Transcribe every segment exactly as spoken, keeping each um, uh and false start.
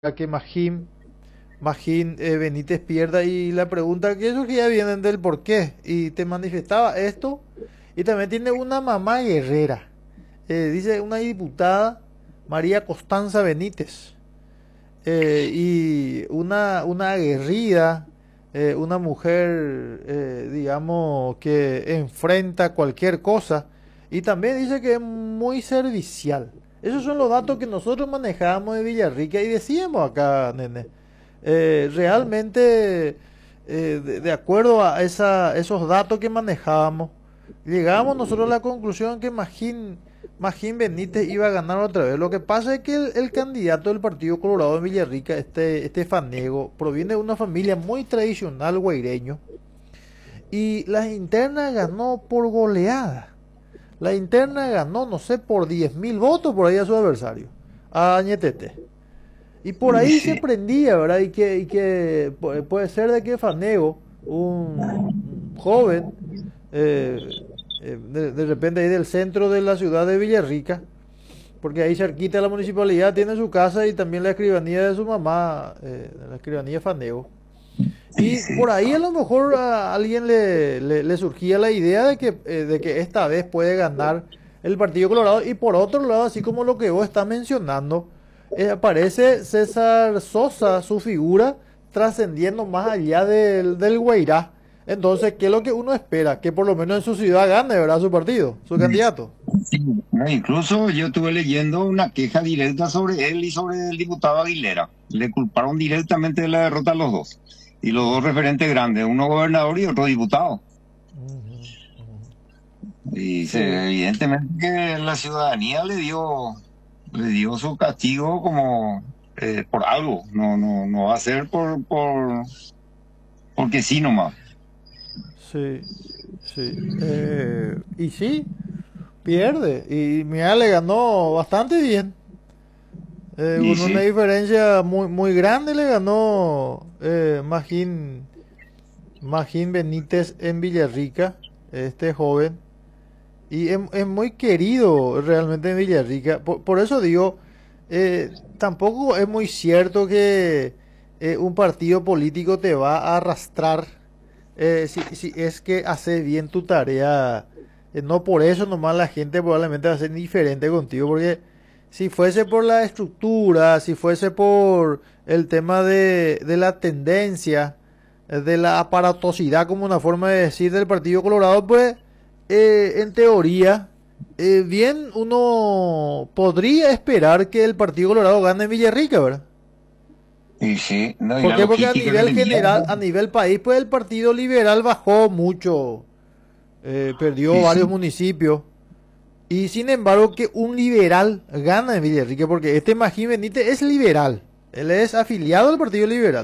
a que Magín, Magín eh, Benítez pierda y la pregunta que surgía viene del por qué y te manifestaba esto y también tiene una mamá guerrera, eh, dice una diputada María Constanza Benítez eh, y una, una aguerrida, eh, una mujer eh, digamos que enfrenta cualquier cosa y también dice que es muy servicial. Esos son los datos que nosotros manejábamos de Villarrica y decíamos acá, nene. Eh, realmente, eh, de, de acuerdo a esa, esos datos que manejábamos, llegamos nosotros a la conclusión que Magín, Magín Benítez iba a ganar otra vez. Lo que pasa es que el, el candidato del Partido Colorado de Villarrica, este, este Fanego, proviene de una familia muy tradicional guaireño y las internas ganó por goleada. La interna ganó, no sé, por diez mil votos por ahí a su adversario, a Añetete. Y por Y ahí se sí, prendía, ¿verdad? Y que, y que pu- puede ser de que Fanego, un, un joven, eh, eh, de, de repente ahí del centro de la ciudad de Villarrica, porque ahí cerquita de la municipalidad tiene su casa y también la escribanía de su mamá, eh, la escribanía Fanego. y Y sí. por ahí a lo mejor a alguien le, le- le surgía la idea de que, eh, de que esta vez puede ganar el Partido Colorado. Y por otro lado, así como lo que vos estás mencionando, eh, aparece César Sosa, su figura, trascendiendo más allá del, del Guairá. Entonces, ¿qué es lo que uno espera? Que por lo menos en su ciudad gane, ¿verdad? Su partido, su candidato. Sí, no, incluso yo estuve leyendo una queja directa sobre él y sobre el diputado Aguilera. Le culparon directamente de la derrota a los dos. Y los dos referentes grandes, uno gobernador y otro diputado. Ujú, ujú. Y se- Sí, evidentemente que la ciudadanía le dio, le dio su castigo como eh, por algo. No, no, no va a ser por, por, porque sí nomás. sí, sí. Eh, y sí, pierde. Y mira, le ganó bastante bien. Eh, Y con una sí, diferencia muy, muy grande le ganó eh, Magín, Magín Benítez en Villarrica, este joven. Y es, es muy querido realmente en Villarrica. Por, por eso digo, eh, tampoco es muy cierto que eh, un partido político te va a arrastrar eh, si, si es que hace bien tu tarea. Eh, no por eso nomás la gente probablemente va a ser indiferente contigo, porque si fuese por la estructura, si fuese por el tema de, de la tendencia, eh, de la aparatosidad, como una forma de decir del Partido Colorado, pues eh, en teoría, eh, bien uno podría esperar que el Partido Colorado gane en Villarrica, ¿verdad? y sí. No, y ¿Por la qué? Porque a logística que nivel tenía. general, a nivel país, pues el Partido Liberal bajó mucho, eh, perdió Y varios sí. municipios. Y sin embargo, que un liberal gana en Villarrica, porque este Magín Benítez es liberal. Él es afiliado al Partido Liberal.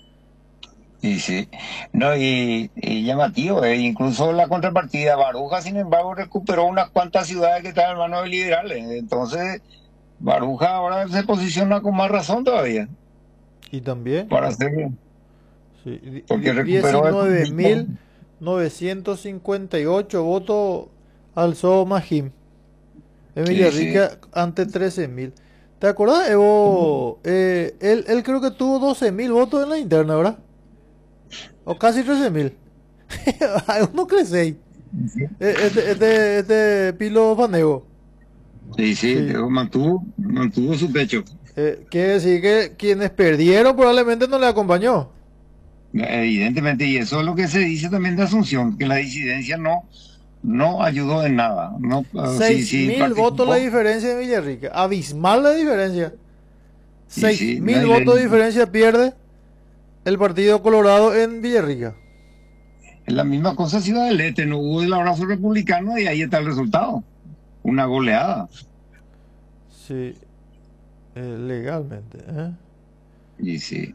Y sí, no, y, y llamativo, eh, incluso la contrapartida, Baruja, sin embargo, recuperó unas cuantas ciudades que estaban en manos de liberales. Entonces, Baruja ahora se posiciona con más razón todavía, Y también, para hacer, sí, di- porque di- recuperó el diecinueve pueblito. mil novecientos cincuenta y ocho votos alzó Magín en Sí, sí, Villarrica ante trece mil. ¿Te acordás, Evo? Eh, él, él creo que tuvo doce mil votos en la interna, ¿verdad? O casi trece mil. Uno crece. Este, este, este Pilo Fanego. sí, sí, Sí. mantuvo, mantuvo su pecho. Eh, quiere decir que quienes perdieron probablemente no le acompañó. Evidentemente, y eso es lo que se dice también de Asunción, que la disidencia no, no ayudó en nada. No, ah, sí, Seis sí mil votos la participó, diferencia en Villarrica. Abismal la diferencia. y Seis sí, no, mil y le- votos de diferencia pierde el Partido Colorado en Villarrica. es la misma cosa Ciudad del Este, no hubo el abrazo republicano y ahí está el resultado. Una goleada. Sí, eh, legalmente. ¿Eh? Y sí.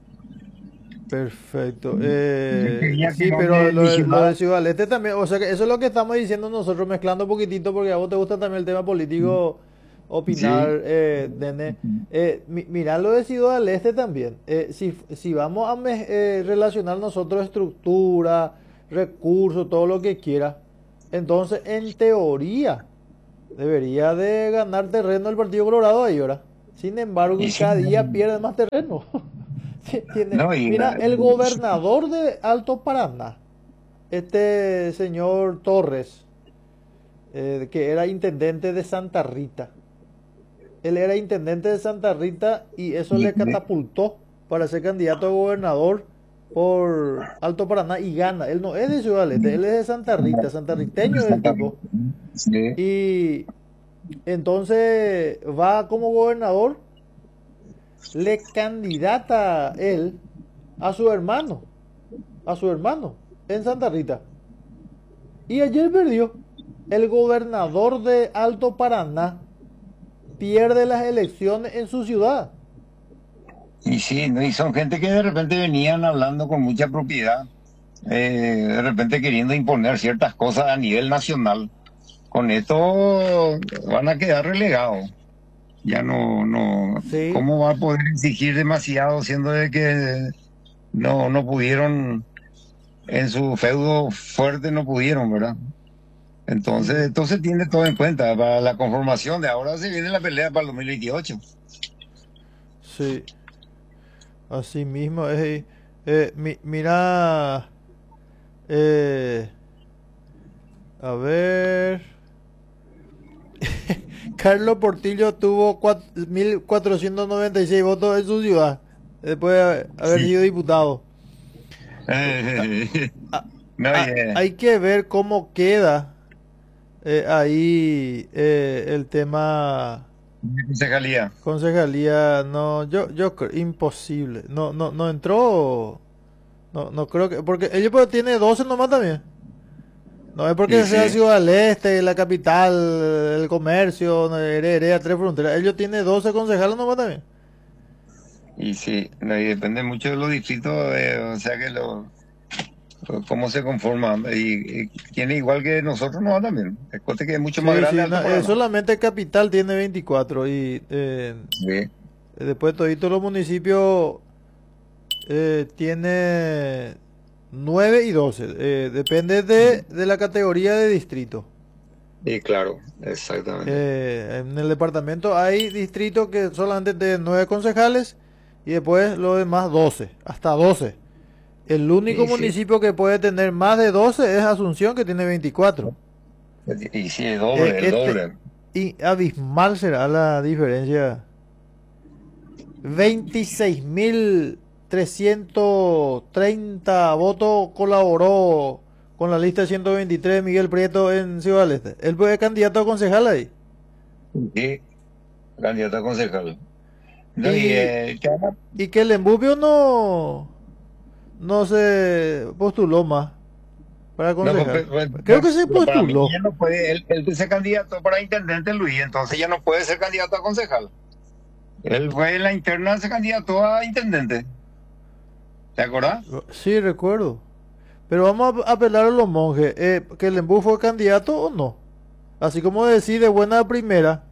Perfecto. Yo Eh, quería que sí, no pero me lo, de- lo de dijera. Ciudad del Este también, o sea que eso es lo que estamos diciendo nosotros, mezclando un poquitito, porque a vos te gusta también el tema político, Sí. opinar, eh, Nene. Eh, mi- mira lo de Ciudad del Este también. Eh, si, si vamos a me- eh, relacionar nosotros estructura, recursos, todo lo que quiera, entonces en teoría debería de ganar terreno el Partido Colorado ahí, ¿verdad? Sin embargo, Y sí, cada día pierde más terreno. Sí, tiene- no, y mira, la- el gobernador de Alto Paraná, este señor Torres, eh, que era intendente de Santa Rita. Él era intendente de Santa Rita y eso le catapultó para ser candidato a gobernador por Alto Paraná y gana. Él no es de Ciudad del Este, él es de Santa Rita, santarriteño es el tipo. sí, Y entonces va como gobernador, le candidata él a su hermano, a su hermano en Santa Rita. Y ayer perdió. El gobernador de Alto Paraná pierde las elecciones en su ciudad. y sí, no, y son gente que de repente venían hablando con mucha propiedad, eh, de repente queriendo imponer ciertas cosas a nivel nacional. Con esto van a quedar relegados. Ya no, no, Sí, ¿cómo va a poder exigir demasiado siendo de que no, no pudieron en su feudo fuerte, no pudieron, ¿verdad? Entonces, sí, entonces tiene todo en cuenta para la conformación de ahora se viene la pelea para el dos mil veintiocho. sí. Así mismo. Eh, eh, mi- mira, eh, a ver. Carlos Portillo tuvo cuat- mil cuatrocientos noventa y seis votos en su ciudad, después de haber Sí. sido diputado. Ah, No, ah, oye, hay que ver cómo queda eh, ahí eh, el tema concejalía. concejalía. No, yo, yo creo, imposible. No, no, no entró. No, no creo que, porque ellos pues tiene doce nomás también. No es Y porque sea sí, Ciudad del Este, la capital, el comercio, no, Heredia, Tres Fronteras. Ellos tienen doce concejales nomás también. y sí, no, y depende mucho de los distritos, eh, o sea que lo, cómo se conforman. Y, y tiene igual que nosotros, no también. El coste que es mucho más Sí, grande sí, Alto no, eh, Paraná. solamente capital tiene veinticuatro y eh, Sí, después toditos los municipios eh, tiene nueve y doce. Eh, depende de, de la categoría de distrito. y claro, exactamente. Eh, en el departamento hay distritos que solamente tienen nueve concejales y después los demás doce, hasta doce. El único Y sí, municipio que puede tener más de doce es Asunción, que tiene veinticuatro. y sí, el Eh, doble, el este, doble. y abismal será la diferencia. veintiséis mil trescientos treinta votos colaboró con la lista ciento veintitrés de Miguel Prieto en Ciudad del Este. Él fue candidato a concejal ahí. Sí, candidato a concejal. No, y Y, eh, ¿qué haga? y que el Embubio no, no se postuló más para No, pues, concejal. pues, pues, Creo que pues, se pero para mí postuló. ya no puede, él, él se candidato para intendente Luis, entonces ya no puede ser candidato a concejal. Él fue en la interna, se candidató a intendente. ¿Te acordás? Sí, recuerdo. Pero vamos a apelar a los monjes. Eh, ¿que el Embú fue candidato o no? Así como decir de buena primera.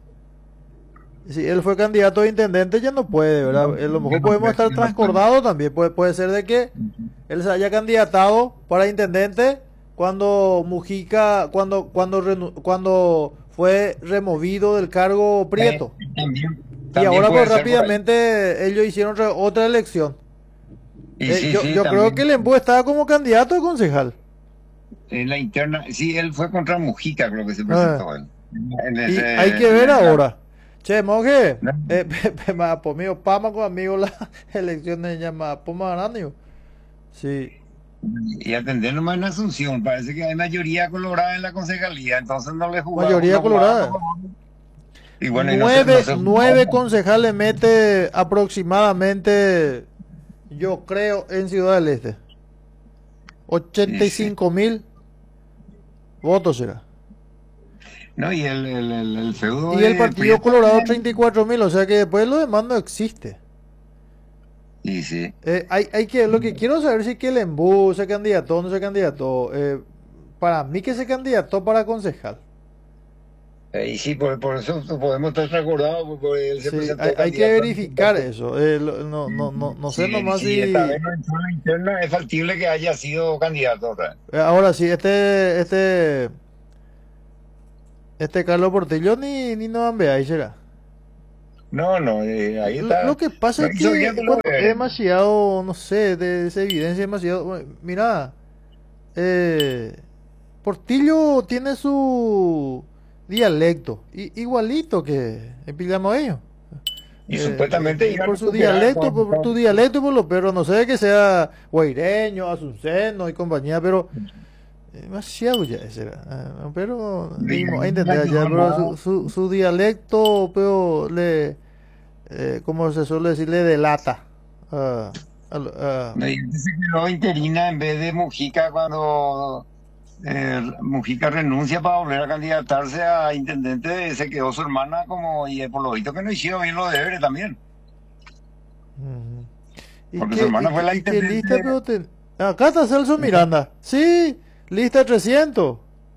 Si él fue candidato a intendente, ya no puede, ¿verdad? No, A lo ya mejor no podemos puede, estar ya no puede. transcordados también. Puede, puede ser de que él se haya candidatado para intendente cuando Mujica, cuando, cuando, renu- cuando fue removido del cargo Eh, Prieto. también, Y también ahora puede pues ser por ahí. rápidamente ellos hicieron re- otra elección. Y Eh, sí, yo, sí, yo creo que también el Embú estaba como candidato a concejal. en la interna, sí, él fue contra Mujica, creo que se Ah. presentó él. En Y hay ese, que en ver el- ahora. Che, monje, ¿no? eh, por mí, Pama conmigo las elecciones llama Poma ganando. Sí, Y atender nomás en Asunción, parece que hay mayoría colorada en la concejalía, entonces no le jugaban, mayoría no jugaban, no colorada. jugaban. Y bueno, y no se, no Nueve, se nueve jugaba. concejales mete aproximadamente, yo creo, en Ciudad del Este. Y ochenta y sí. cinco mil votos será. No, y el, el, el, el feudo Y el de Partido Prieto. Colorado treinta y cuatro mil, o sea que después lo demás no existe. Y sí. Eh, hay, hay que, lo que quiero saber si que el Embú se candidató o no se candidató. Eh, para mí que se candidató para concejal. Eh, y sí, por, por eso podemos estar recordados, porque él se Sí, hay, presentó hay que candidato a verificar intendente. eso. Eh, lo- no, no, no, no sé Si, nomás si esta vez si... no entró en la interna, es factible que haya sido candidato otra vez. eh, Ahora sí, este, este, este Carlos Portillo ni, ni no ahí será. No, no, eh, ahí Lo, está. lo que pasa No es hizo bien que, con los bueno, es deberes. demasiado, no sé, de, se evidencia demasiado. Bueno, mira, eh, Portillo tiene su dialecto, i- igualito que el ellos. Y Eh, supuestamente eh, iba a por su recuperar dialecto, con, por, por tu con- dialecto, por lo pero no sé que sea guaireño, azuceno y compañía, pero demasiado ya ese, ah, pero de dimos a ahí no entender ya, ayudó pero nada. su, su, su dialecto, pero le, eh, como se suele decir, le delata. ah, al- ah, De ahí se quedó interina en vez de Mujica cuando eh, Mujica renuncia para volver a candidatarse a intendente, se quedó su hermana como, y eh, por lo visto que no hicieron bien los deberes también, ujú. ¿Y porque su qué, y hermana fue qué, la y qué intendente. lista, pero te- acá está Celso Miranda. Sí, lista trescientos.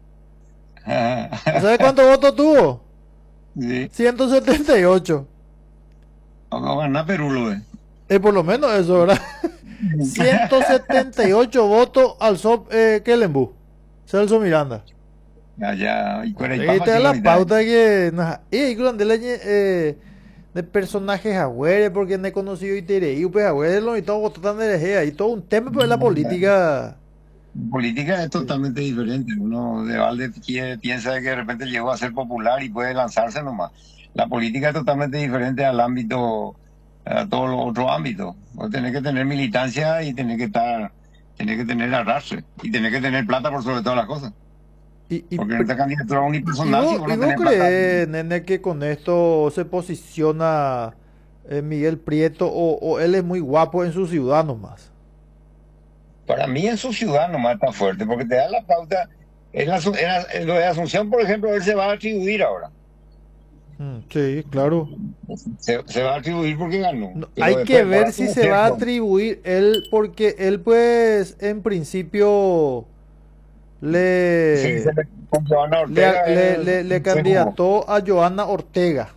¿Sabes cuántos votos tuvo? Sí, Ciento setenta y ocho. vamos a ganar Perú, lo ve. Eh, por lo menos eso, ¿verdad? Ciento setenta y ocho votos al SOP eh, Kellenbu. Celso Miranda. Allá, y Ahí Cuerepama te da sí lo la mitad. pauta que... nah, y ahí con de, leñe, eh, de personajes agüeres, porque no he conocido y te pues agüeres lo y todo voto tan de lejea, y todo un tema pues la política. Política es Sí. totalmente diferente. Uno de balde quiere- piensa que de repente llegó a ser popular y puede lanzarse nomás. La política es totalmente diferente al ámbito, a todos los otros ámbitos. Vos tenés que tener militancia y tenés que estar, tenés que tener arrastre y tenés que tener plata por sobre todas las cosas. Y, y, Porque en esta candidatura y, unipersonal, si vos, vos y no vos tenés plata, crees, nene, que con esto se posiciona eh, Miguel Prieto o, o él es muy guapo en su ciudad nomás. para mí en su ciudad nomás está fuerte, porque te da la pauta. En, la, en, la- en lo de Asunción, por ejemplo, él se va a atribuir ahora. Mm, sí, claro. Se, se va a atribuir porque ganó. No, Pero hay que después, por ver si algo se ser, va a pues, atribuir él, porque él pues en principio sí, se le, le, con Joana le, Ortega le, es le, le se jugó. candidató a Joana Ortega.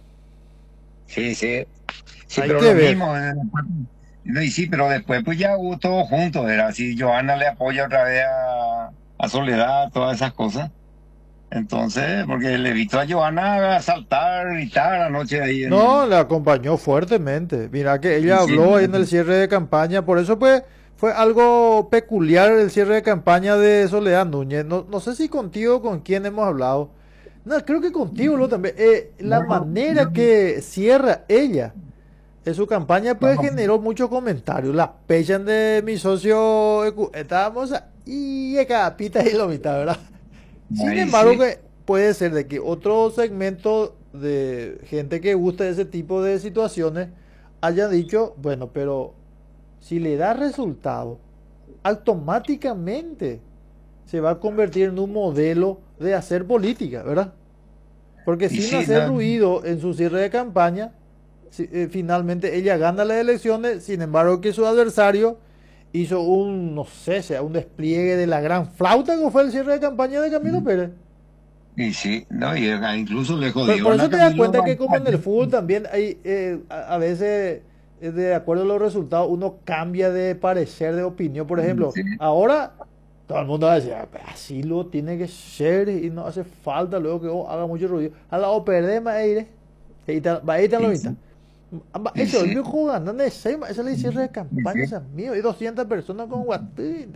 Sí, sí. Sí, Hay pero que lo ver. mismo. eh, después- no, y sí, pero después pues ya hubo todo junto. Era así, Joana le apoya otra vez a, a Soledad, todas esas cosas. Entonces, porque le evitó a Joana saltar, gritar anoche ahí No, en... le acompañó fuertemente. Mira que Sí, ella sí, habló ahí en el cierre de campaña, por eso pues fue algo peculiar el cierre de campaña de Soledad Núñez. No, no sé si contigo o con quién hemos hablado. No, creo que contigo lo también. Eh, la yo no, yo manera que cierra ella en su campaña no, pues no, generó muchos comentarios. La pechan de mi socio, Ecu- estábamos y cada pita y lo mitad, ¿verdad? Sin ahí embargo, sí. que puede ser de que otro segmento de gente que gusta de ese tipo de situaciones haya dicho, bueno, pero si le da resultado, automáticamente se va a convertir en un modelo de hacer política, ¿verdad? Porque Y sin sí, hacer no, ruido en su cierre de campaña, si- eh, finalmente ella gana las elecciones, sin embargo que su adversario hizo un, no sé, sea un despliegue de la gran flauta que fue el cierre de campaña de Camilo Pérez. y sí, no, y acá incluso le Por, por jodieron a eso te das Camilo. cuenta que como en el fútbol también hay, eh, a, a veces, eh, de acuerdo a los resultados, uno cambia de parecer, de opinión. Por ejemplo, Sí, ahora todo el mundo va a decir, "Ah, pues así lo tiene que ser y no hace falta luego que vos haga mucho ruido. A la o perdés, va a ir, ahí está, va a ir a la y mitad. sí, Amba- y Eso, el sí, viejo ganando de seis, ese le cierre de y campaña, sí. ese mío, y doscientas personas con Guatí.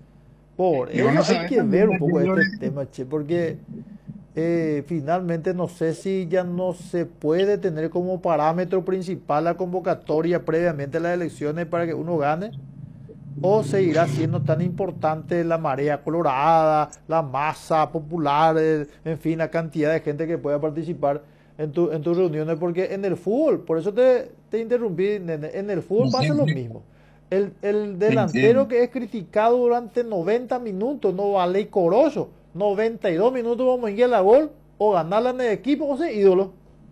Por Y uno eso hay sabe que también ver un de poco aquello este de- tema, che, porque eh, finalmente no sé si ya no se puede tener como parámetro principal la convocatoria previamente a las elecciones para que uno gane, o seguirá siendo tan importante la marea colorada, la masa popular, eh, en fin, la cantidad de gente que pueda participar en, tu, en tus reuniones, porque en el fútbol, por eso te, te interrumpí, nene, en el fútbol y sí, pasa lo sí, mismo. El, el y delantero sí. que es criticado durante noventa minutos no vale corozo. noventa y dos minutos vamos a ir a la gol o ganarla en el equipo o ser ídolo.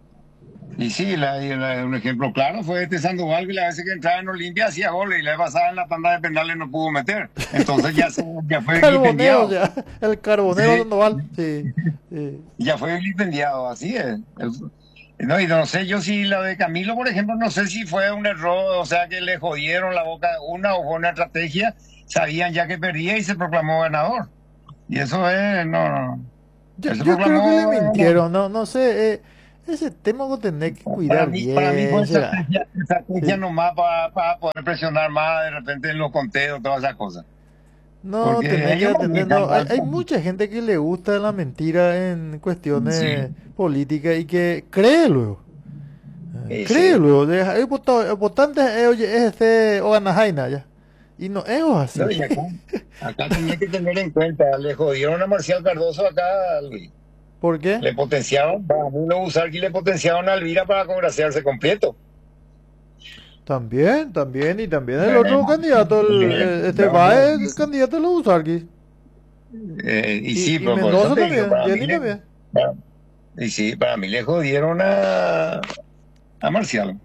Y sí, la- y la- un ejemplo claro fue este Sandoval que la vez que entraba en Olimpia hacía goles y la vez pasada en la tanda de penales no pudo meter. Entonces ya, se- ya fue Carbonero, o vilipendiado. sea, el carbonero Sí, Sandoval. Sí, sí. ya fue vilipendiado, así es. El- no, y no sé yo si la de Camilo, por ejemplo, no sé si fue un error, o sea, que le jodieron la boca una o fue una estrategia, sabían ya que perdía y se proclamó ganador. Y eso es, no, no, Yo, él se yo creo que le proclamó ganador. mintieron, no, no sé. eh, Ese tema vos tenés que Para cuidar mí, para mí fue bien, será. estrategia, estrategia Sí. nomás para, para poder presionar más de repente en los conteos, todas esas cosas. No, Porque tenés que ellos atender. manejan No, hay, mal. hay mucha gente que le gusta la mentira en Sí, cuestiones políticas y que cree luego. Eh, sí, cree sí. luego. de- El voto- el votante eh, oye, es este Oganajaina ya. Y no es No, así. y acá, acá tenía que tener en cuenta, le jodieron a Marcial Cardoso acá, Luis. ¿Por qué? Le potenciaron, para uno usar que le potenciaron a Elvira para congraciarse completo. También, también, y también el Eh, otro candidato, el, eh, el- este no, no, va el candidato de los Usarquis. eh, y sí, Y, y pero por eso Mendoza te digo, también, para mí Jenny le, también. para- y sí, para mí le jodieron a, a Marcial.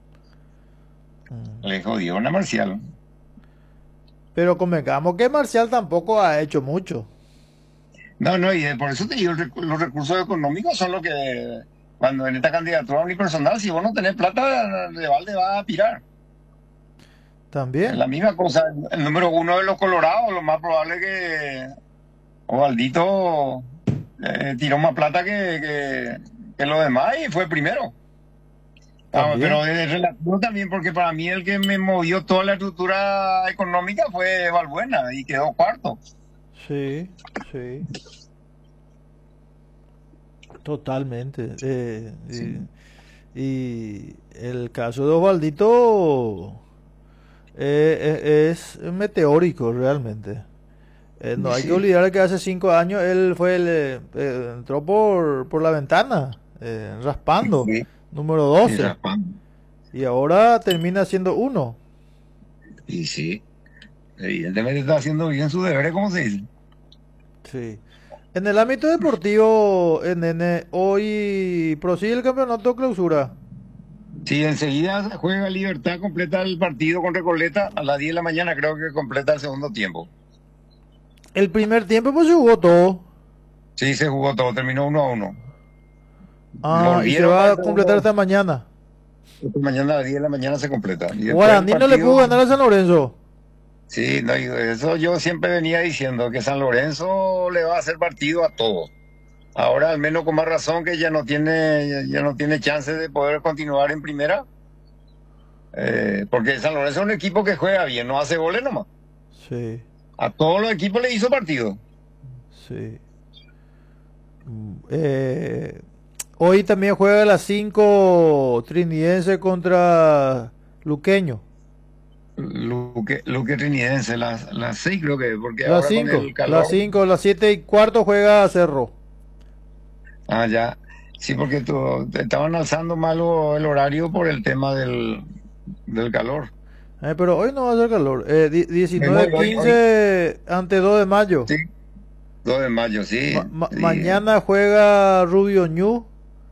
Mm. Le jodieron a Marcial. Pero convengamos que Marcial tampoco ha hecho mucho. No, no, y por eso te digo, el recu- los recursos económicos son lo que, cuando en esta candidatura unipersonal, si vos no tenés plata, de balde va a pirar. Es También, la misma cosa. El número uno de los Colorados, lo más probable que Ovaldito eh, tiró más plata que, que, que los demás y fue primero. Ah, también. pero es relativo también porque para mí el que me movió toda la estructura económica fue Valbuena y quedó cuarto. Sí, sí, totalmente. Eh, Sí, y, y el caso de Osvaldito eh, es, es meteórico realmente. Eh, no y hay que sí, olvidar que hace cinco años él fue el, eh, eh, entró por, por la ventana, eh, y raspando, sí, número y doce. raspando. Y ahora termina siendo uno. Y sí, evidentemente está haciendo bien su deber, como se dice. Sí. En el ámbito deportivo, en, en, hoy prosigue el campeonato clausura. Sí, enseguida juega Libertad, completa el partido con Recoleta a las diez de la mañana, creo que completa el segundo tiempo. El primer tiempo pues se jugó todo. Sí, se jugó todo, terminó uno a uno. Ah, y se Volvieron para va el a completar segundo. esta mañana. Mañana a las diez de la mañana se completa. Y después el Guaraní no le partido. pudo ganar a San Lorenzo. Sí, no, y eso yo siempre venía diciendo, que San Lorenzo le va a hacer partido a todos. Ahora al menos con más razón que ya no tiene, ya ya no tiene chance de poder continuar en primera. Eh, porque San Lorenzo es un equipo que juega bien, no hace goles nomás. Sí, A todos los equipos le hizo partido. sí. Mm, eh, hoy también juega a las cinco Trinidense contra Luqueño. Luque, Luque Trinidense, las, las seis creo que, porque Las ahora con cinco, el las calor. cinco, las siete y cuarto juega Cerro. Ah, ya. Sí, porque tú- te estaban alzando malo el horario por el tema del, del calor. Eh, pero hoy no va a hacer calor. Eh, di- Eh, no, diecinueve hoy, hoy, quince ante dos de mayo. sí, dos de mayo, sí. Ma- ma- Sí. mañana juega Rubio Ñu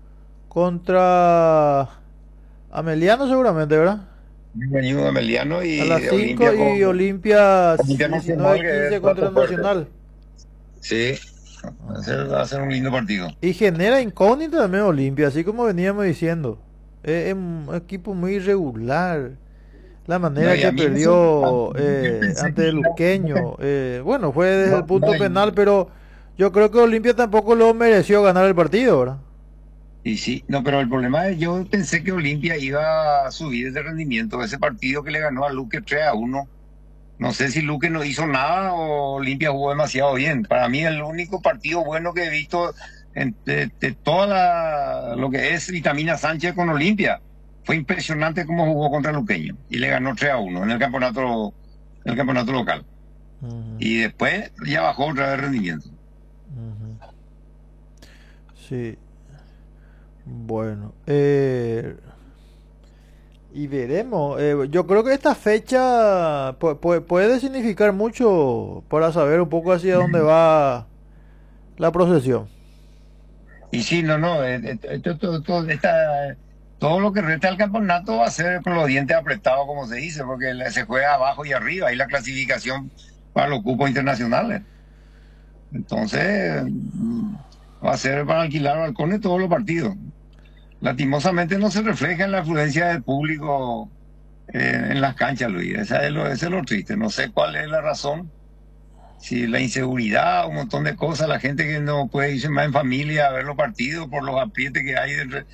contra Ameliano seguramente, ¿verdad? Venido Emiliano A y las de cinco Olimpia y con Olimpia Olimpia Nacional, diecinueve que es quince contra plato fuerte. Nacional. Sí, va a ser, va a ser un lindo partido. Y genera incógnita también Olimpia, así como veníamos diciendo. Es, es un equipo muy irregular. La No, manera y a que mí eso, a- perdió yo eh, pensé ante que el iba- Luqueño. Eh, bueno, fue desde el no, punto no, penal, y, pero yo creo que Olimpia tampoco lo mereció ganar el partido, ¿verdad? y sí, no, pero el problema es, yo pensé que Olimpia iba a subir de rendimiento. Ese partido que le ganó a Luque tres a uno. No sé si Luque no hizo nada o Olimpia jugó demasiado bien. Para mí el único partido bueno que he visto en, de, de toda la, lo que es Vitamina Sánchez con Olimpia. Fue impresionante cómo jugó contra Luqueño y le ganó tres a uno en el campeonato, en el campeonato local. Ujú, Y después ya bajó otra vez el rendimiento. ujú. Sí, bueno. eh, y veremos. eh, yo creo que esta fecha pu- pu- puede significar mucho para saber un poco hacia dónde va la procesión. Y sí, no, no, eh, eh, esto- todo, todo, esta- todo lo que resta del campeonato va a ser con los dientes apretados, como se dice, porque le- se juega abajo y arriba, ahí la clasificación para los cupos internacionales. Entonces, mm, va a ser para alquilar balcones todos los partidos. Lastimosamente no se refleja en la afluencia del público eh, en las canchas, Luis. Esa es lo, ese es lo triste. No sé cuál es la razón. Si la inseguridad, un montón de cosas, la gente que no puede irse más en familia a ver los partidos por los aprietes que hay de,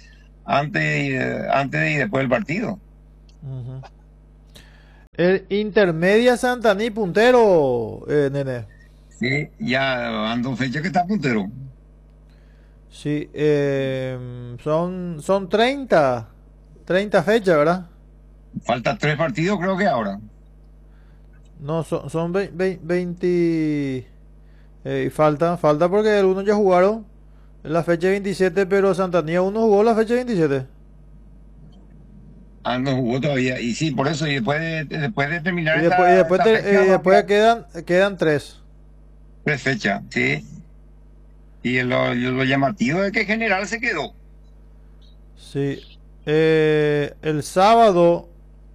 antes, eh, antes y después del partido. Ujú. El Intermedia Santaní puntero, eh, nene. Sí, ya van dos fechas que está puntero. Sí, eh, son, son treinta treinta fechas, ¿verdad? Falta tres partidos, creo que ahora. No, son, son vei- vei- veinte. Eh, y falta, falta porque algunos ya jugaron en la fecha veintisiete, pero Santanía uno jugó la fecha veintisiete. Ah, no jugó todavía. Y sí, por eso, y después de, después de terminar Y después, y esta, después, esta te- fecha, eh, y va a después quedar quedan, quedan tres. tres fechas, sí. Y lo, lo llamativo es que General se quedó. Sí. Eh, el sábado,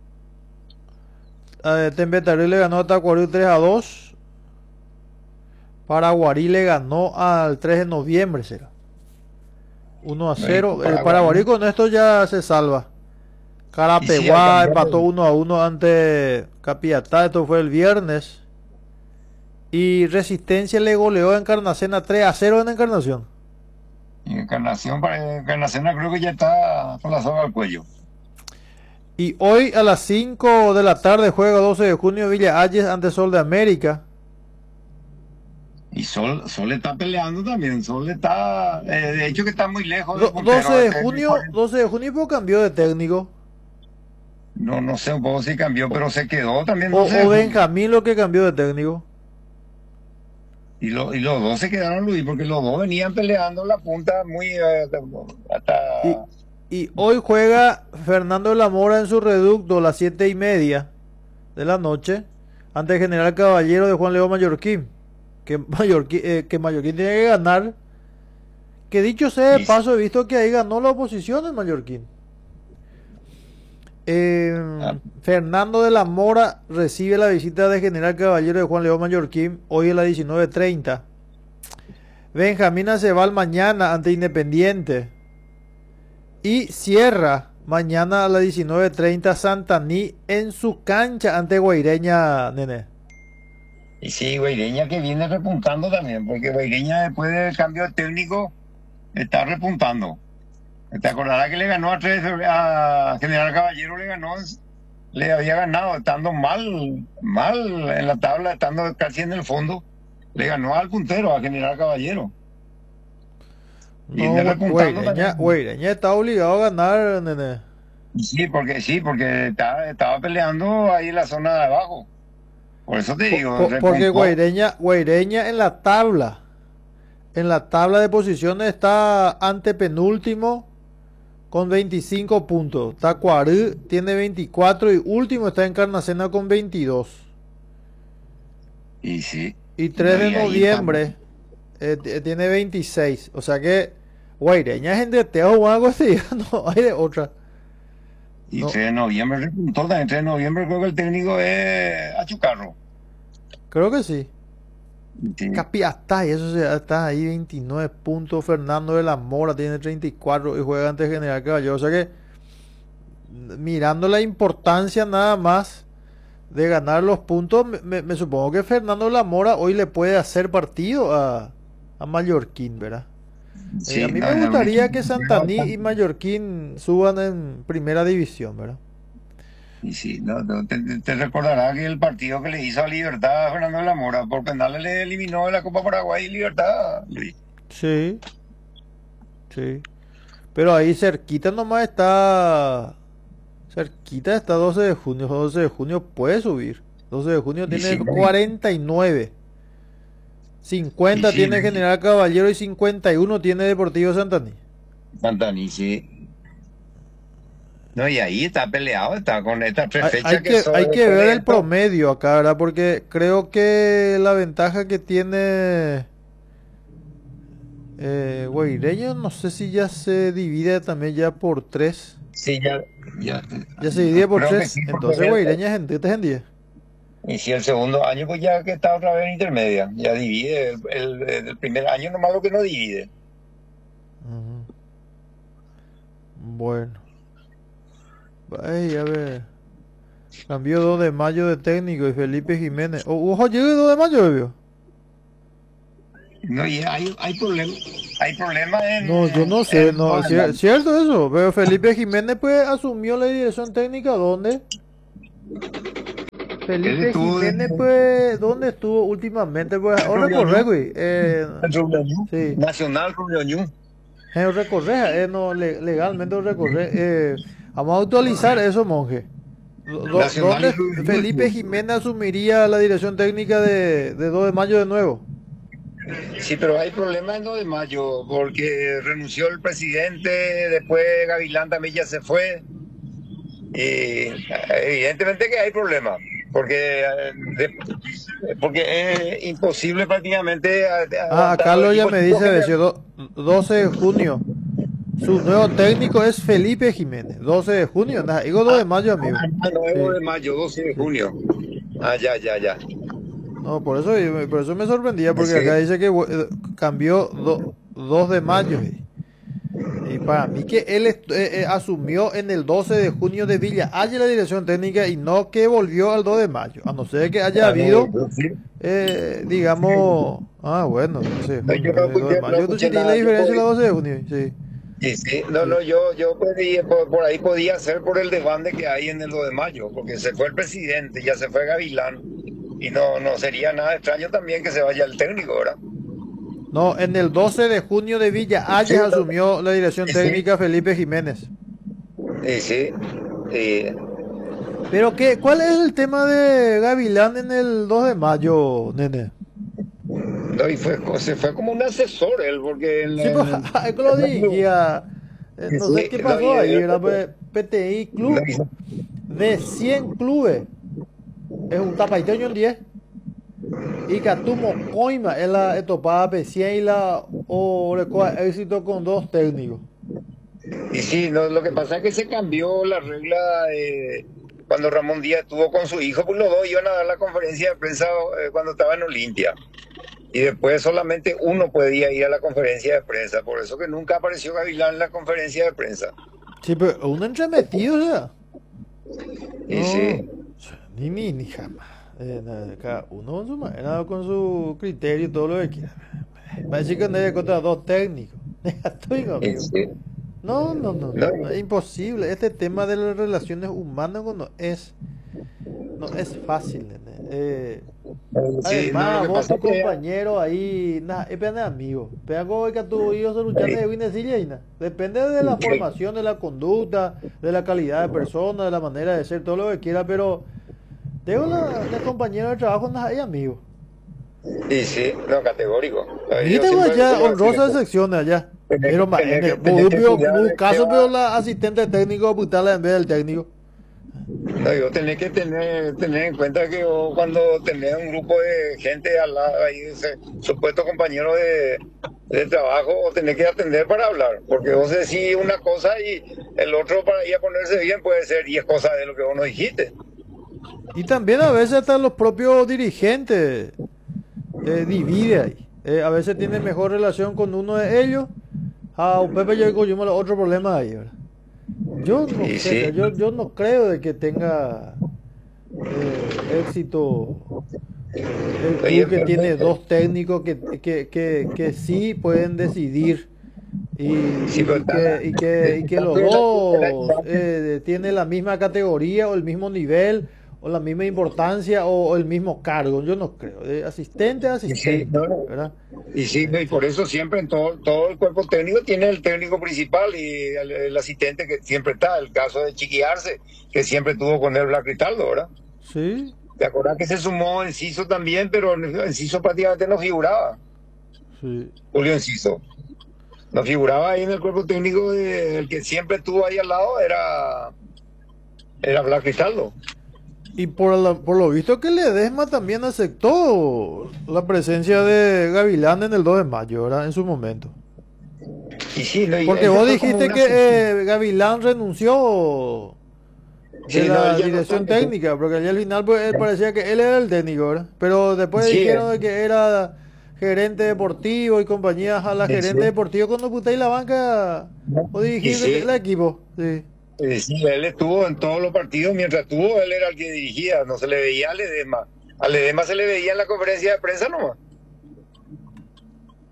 eh, Tembetarí le ganó a Tacuarí tres a dos. Paraguarí le ganó al tres de noviembre, será. uno a Y cero. El Paraguarí Paraguay. con esto ya se salva. Y sí, Carapeguá alcanzó. empató uno a uno ante Capiatá, esto fue el viernes. Y Resistencia le goleó a Encarnación a tres a cero en Encarnación. Y Encarnación, para Encarnación creo que ya está con la soga al cuello. Y hoy a las cinco de la tarde juega doce de junio Villa Ayes ante Sol de América. Y Sol, Sol está peleando también. Sol está, eh, de hecho que está muy lejos del Do- doce puntero. de Este, junio, doce de junio pues cambió de técnico. no, no sé un poco si cambió, pero se quedó también O, doce de o junio. Benjamín lo que cambió de técnico. Y, lo- y los dos se quedaron, Luis, porque los dos venían peleando la punta muy eh, hasta. Y, y hoy juega Fernando de la Mora en su reducto a las siete y media de la noche ante el General Caballero de Juan León Mallorquín. Que Mallorquín, eh, que Mallorquín tiene que ganar. Que dicho sea de Y, paso, he visto que ahí ganó la oposición en Mallorquín. ah, Eh, Fernando de la Mora recibe la visita de General Caballero de Juan León Mallorquín hoy a las diecinueve treinta. Benjamín Aceval mañana ante Independiente. Y cierra mañana a las diecinueve treinta Santaní en su cancha ante Guaireña, nene. y sí, Guaireña que viene repuntando también, porque Guaireña después del cambio de técnico está repuntando. Te acordarás que le ganó a, tres, a General Caballero, le ganó, le había ganado estando mal, mal en la tabla, estando casi en el fondo. Le ganó al puntero, a General Caballero. No, Viene Gua- repuntando Guaireña, también. Guaireña está obligado a ganar, nene. Sí, porque sí, porque estaba, estaba peleando ahí en la zona de abajo. Por eso te Po- digo, po- porque repuntó. Guaireña, Guaireña en la tabla, en la tabla de posiciones está antepenúltimo con veinticinco puntos. Tacuarí tiene veinticuatro y último está Encarnación con veintidós. Y sí, Y tres no, de y ahí estamos. noviembre eh, t- tiene veintiséis. O sea que Guaireña es entre Teo o algo así. No hay de otra. Y No, tres de noviembre repuntó también. tres de noviembre creo que el técnico es Achucarro. creo que sí. Sí. Capiatá, y eso se- está ahí veintinueve puntos. Fernando de la Mora tiene treinta y cuatro y juega ante General Caballero. O sea que mirando la importancia nada más de ganar los puntos, me, me- me supongo que Fernando de la Mora hoy le puede hacer partido a, a Mallorquín, ¿verdad? Eh, a Sí, mí no, me es un gustaría equipo que que juega Santaní y bastante. Mallorquín suban en primera división, ¿verdad? Y sí, no, no, te, te recordarás que el partido que le hizo a Libertad a Fernando de la Mora por penales le eliminó de la Copa Paraguay y Libertad, Luis. Sí, sí. Pero ahí cerquita nomás está. Cerquita está doce de junio. doce de junio puede subir. doce de junio Y tiene sí, no, y, cuarenta y nueve. y cincuenta sí, tiene Luis, General Caballero y cincuenta y uno tiene Deportivo Santaní. Santani, sí. No, y ahí está peleado, está con estas tres Hay, hay fechas que que, son hay que después ver de el esto. promedio acá, ¿verdad? Porque creo que la ventaja que tiene eh, Guaireño, no sé si ya se divide también ya por tres. Sí, ya, ya, Ya se divide por creo que tres. sí, porque Entonces el, Guaireña es en tres en diez. y si el segundo año, pues ya que está otra vez en intermedia, ya divide. El, el- el primer año nomás lo que no divide. Ujú. Bueno. Ay, a ver. Cambió dos de mayo de técnico y Felipe Jiménez. Oh, ojo, llegue dos de mayo, vio. No, y hay, hay problemas, hay problemas en, No, yo no sé, en no, los cier- demás. cierto eso, pero Felipe Jiménez pues asumió la dirección técnica, ¿dónde? Él Felipe estuvo de, Jiménez pues, ¿dónde estuvo últimamente? Pues, en ahora recorre, Rubioñú, güey, eh, en Rubioñú, sí, Nacional Rubioñú. eh, recorre, eh, no, le- legalmente recorre, eh, vamos a actualizar eso, monje. Do- do- Nacional y ¿Dónde Rubioñú Felipe estuvo. Jiménez asumiría la dirección técnica de, de dos de mayo de nuevo? Sí, pero hay problemas en lo de mayo, porque renunció el presidente, después Gavilán también ya se fue. Y evidentemente que hay problemas, porque, eh, de- porque es imposible prácticamente a- Ah, aguantar los Carlos ya equipos me tipo dice, general. decía, do- doce de junio. Su nuevo técnico es Felipe Jiménez. doce de junio, nada, digo dos Ah, de mayo, amigo. ah, nuevo Sí, de mayo, doce de sí. junio. Ah, ya, ya, ya. No, por eso, por eso me sorprendía, porque Sí. acá dice que eh, cambió do- dos de mayo. Y, y para mí que él est- eh, eh, asumió en el doce de junio de Villa Haya la dirección técnica y no que volvió al dos de mayo. A no ser que haya Ah, no, habido, yo sí. eh, Sí. digamos, ah, bueno, doce de No, yo junio, no eh, dos de escuché, no mayo. ¿Tú escuché chirí la nada. Yo diferencia de la podía, doce de junio? Sí, sí, sí. No, sí. no, yo, yo podía, por, por ahí podía ser por el desbande que hay en el dos de mayo, porque se fue el presidente, ya se fue Gavilán, y no, no sería nada extraño también que se vaya el técnico, ¿verdad? No, en el doce de junio de Villa Sí, Hayes no, asumió la dirección sí, sí, técnica Felipe Jiménez. sí, sí. Y, Pero qué, ¿cuál es el tema de Gavilán en el dos de mayo, nene? no, y fue, se fue como un asesor él, porque en, Sí, pues, en- es que lo dirigía, eh, sí, no sé sí, qué no, y, pasó ahí, eh, era pues, P T I no, Club y- de cien clubes, es un tapaiteño en diez. Y Catumo Coima es la etopada P cien y la o recoge éxito con dos técnicos. y sí, no, lo que pasa es que se cambió la regla eh, cuando Ramón Díaz estuvo con su hijo, pues los dos iban a dar la conferencia de prensa eh, cuando estaba en Olimpia. Y después solamente uno podía ir a la conferencia de prensa, por eso que nunca apareció Gavilán en la conferencia de prensa. Sí, pero un entremetido, o sea. Y No, sí, ni, ni, ni jamás. Eh, nada, cada uno con su manera, con su criterio y todo lo que quiera. Va a decir que no hay contra dos técnicos. Estoy y conmigo. sí. No, no, no, No, no, no, es imposible. Este tema de las relaciones humanas no es, no es fácil, nene. Eh, y sí, no, lo además, que vos pasa tu es que compañero ahí, nada, es pena amigo. Pena como que tu hijo se luchan de Winnesilla y nada. Depende de la formación, de la conducta, de la calidad de persona, de la manera de ser, todo lo que quiera, pero tengo la, de compañero de trabajo, nada, es amigo. y sí, no, categórico. Y Yo tengo siempre allá suelo decir honrosas eso. excepciones allá. Tener, Pero que- más, en tener, el que- tener que cuidar de que caso, pero va. la asistente técnico putarla en vez del técnico. No, yo tenés que tener, tener en cuenta que vos cuando tenés un grupo de gente al lado, ahí, ese supuesto compañero de, de trabajo, vos tenés que atender para hablar, porque vos decís una cosa y el otro para ir a ponerse bien puede ser diez cosas de lo que vos no dijiste. Y también a veces hasta los propios dirigentes eh, divide ahí. Eh, a veces tiene mejor relación con uno de ellos. A un Pepe yo digo, yo me lo- otro problema ahí, ¿verdad? Yo no Y sé, o sea, sí, yo, yo no creo de que tenga eh, éxito eh, el oye, club que tiene dos técnicos que, que, que, que sí pueden decidir y, sí, y, pero y está que, y, que, y que los el, el dos ayudante. eh, tienen la misma categoría o el mismo nivel o la misma importancia o, o el mismo cargo. Yo no creo. De asistente a Y sí, asistente, no, no. ¿verdad? Y sí, y por eso siempre en todo, todo el cuerpo técnico tiene el técnico principal y el, el asistente que siempre está. El caso de Chiquiarse, que siempre tuvo con él Black Cristaldo, ¿verdad? Sí, ¿Te acordás que se sumó Enciso también, pero Enciso prácticamente no figuraba? sí. Julio Enciso. No figuraba ahí en el cuerpo técnico, de- el que siempre estuvo ahí al lado era, era Black Cristaldo. Y por, la- por lo visto que Ledesma también aceptó la presencia de Gavilán en el dos de mayo, ¿verdad? En su momento. Y sí, no, y Porque ese vos fue como dijiste una que excepción. eh, Gavilán renunció de Sí, no, él la ya no está. dirección técnica, porque allá al final pues, él parecía que él era el técnico, ¿verdad? Pero después Sí, dijeron de que era gerente deportivo y compañías a la sí, sí. gerente deportivo cuando putéis la banca o Y dirigir el, sí, el equipo. Sí. eh, sí, él estuvo en todos los partidos, mientras estuvo, él era el que dirigía, no se le veía a Ledesma. A Ledesma se le veía en la conferencia de prensa nomás.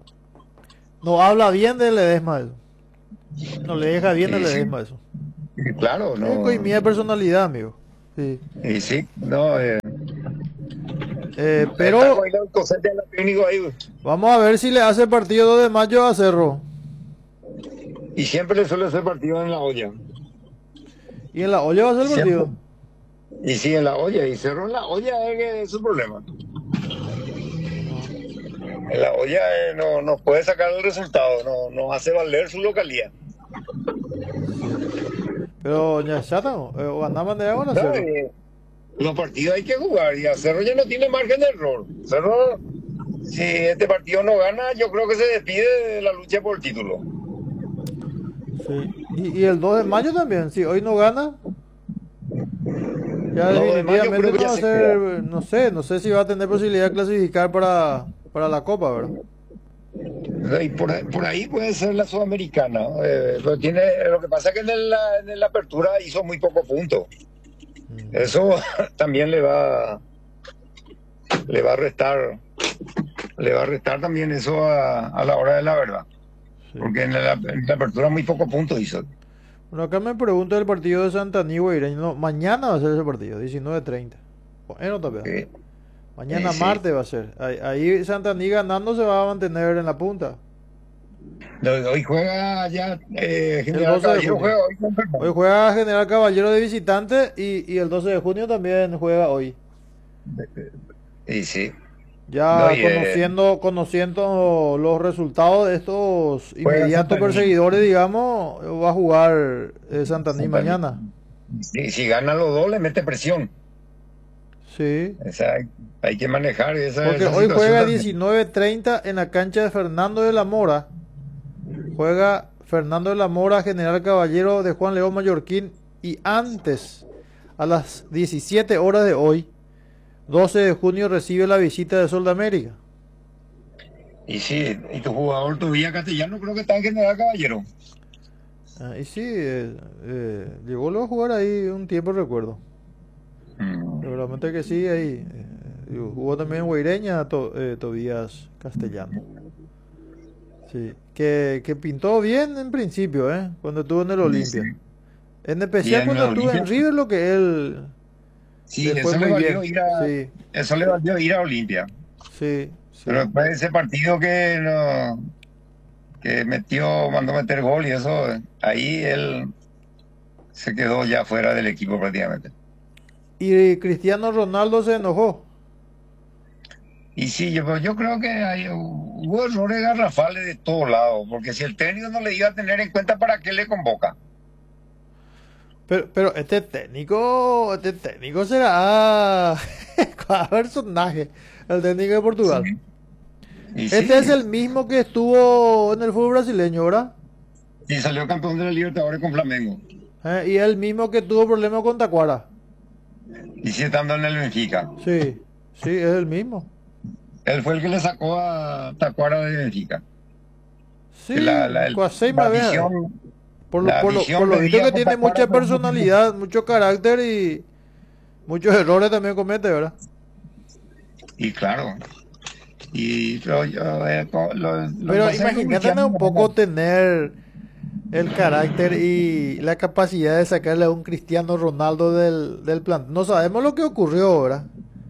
No habla bien de Ledesma eso. No le deja bien de Y sí, Ledesma eso. y claro, Es no. coimida de personalidad, amigo. Sí. Y sí, no. Eh, Eh, está pero con el cosete de la técnico ahí, güey. vamos a ver si le hace partido dos de mayo a Cerro. Y siempre le suele hacer partido en la olla. Y en la olla va a ser el Siempre. partido. Y sí, en la olla. Y cerró en la olla es que es su problema. Ah, En la olla eh, no, no puede sacar el resultado, no, no hace valer su localidad. sí. Pero ya está, ¿no? Eh, o andamos de agua a No, Cerro. eh, los partidos hay que jugar y a Cerro ya no tiene margen de error. Cerro, si este partido no gana, yo creo que se despide de la lucha por el título. Sí. Y, y el dos de mayo también. Si hoy no gana, ya Lo demás yo definitivamente creo que no ya va a se queda. ser, no sé, no sé si va a tener posibilidad de clasificar para, para la Copa, ¿verdad? Y por, ahí- por ahí puede ser la sudamericana. Eh, lo, tiene, lo que pasa es que en, el- la, en la apertura hizo muy poco punto. Mm. Eso también le va, le va a restar, le va a restar también eso a, a la hora de la verdad. Sí. Porque en la, en la apertura muy pocos puntos hizo. Bueno, acá me pregunto el partido de Santa Anígua Ireño. No, mañana va a ser ese partido, diecinueve treinta. Bueno, también. Sí, Mañana sí, sí. martes va a ser. Ahí, ahí Santa Aní ganando se va a mantener en la punta. No, hoy juega ya eh, El General doce de Caballero, junio. juega hoy con Hoy Fernando. juega General Caballero de visitante y, y el doce de junio también juega hoy. Y sí, no, Ya y eh, conociendo, conociendo los resultados de estos juega inmediatos Santaní. perseguidores, digamos, va a jugar eh, Santa Aní Santaní. mañana. Si, si gana los dos, le mete presión. Sí. O sea, hay, hay que manejar esa, Porque esa hoy situación juega también. diecinueve treinta en la cancha de Fernando de la Mora. Juega Fernando de la Mora, General Caballero de Juan León Mallorquín. Y antes, a las diecisiete horas de hoy, doce de junio, recibe la visita de Sol de América. Y sí, y tu jugador, tu Villa Castellano, creo que está en General Caballero. Ah, y sí, eh, eh, llegó luego a jugar ahí un tiempo, recuerdo. Mm. Seguramente que sí, ahí. eh, jugó también en Guaireña, to- eh, Tobías Castellano. Sí, que, que pintó bien en principio, ¿eh? Cuando estuvo en el Y sí. Olimpia. En Y especial en cuando la estuvo en Olimpia, River, lo que él sí, le fue eso le muy valió bien. ir a, Sí, eso le valió ir a Olimpia. sí, Pero sí. después de ese partido que no, que metió, mandó meter gol y eso, ahí él se quedó ya fuera del equipo prácticamente. Y Cristiano Ronaldo se enojó. Y sí, yo, yo creo que hay, hubo errores garrafales de todos lados, porque si el técnico no le iba a tener en cuenta, ¿para qué le convoca? Pero, pero este técnico, este técnico será cada personaje, el técnico de Sí. Portugal. Y Este es sí, el mismo que estuvo en el fútbol brasileño, ¿verdad? y salió campeón de la Libertadores con Flamengo. Eh, y el mismo que tuvo problemas con Tacuara. Y sí, estando en el Benfica. Sí, sí, es el mismo. Él fue el que le sacó a Tacuara de Benfica. Que la, Sí, la, el- Cuasey la más bien. visión, Por lo, la por lo, por visión lo visto pedía que con tiene Tacuara mucha fue mucho tiempo. personalidad, mucho carácter y muchos errores también comete, ¿verdad? Y claro, y pero yo, eh, co- lo, lo que Pero pasa es que imagínate Cristiano un poco tener el carácter y la capacidad de sacarle a un Cristiano Ronaldo del, del plan. No sabemos lo que ocurrió ahora,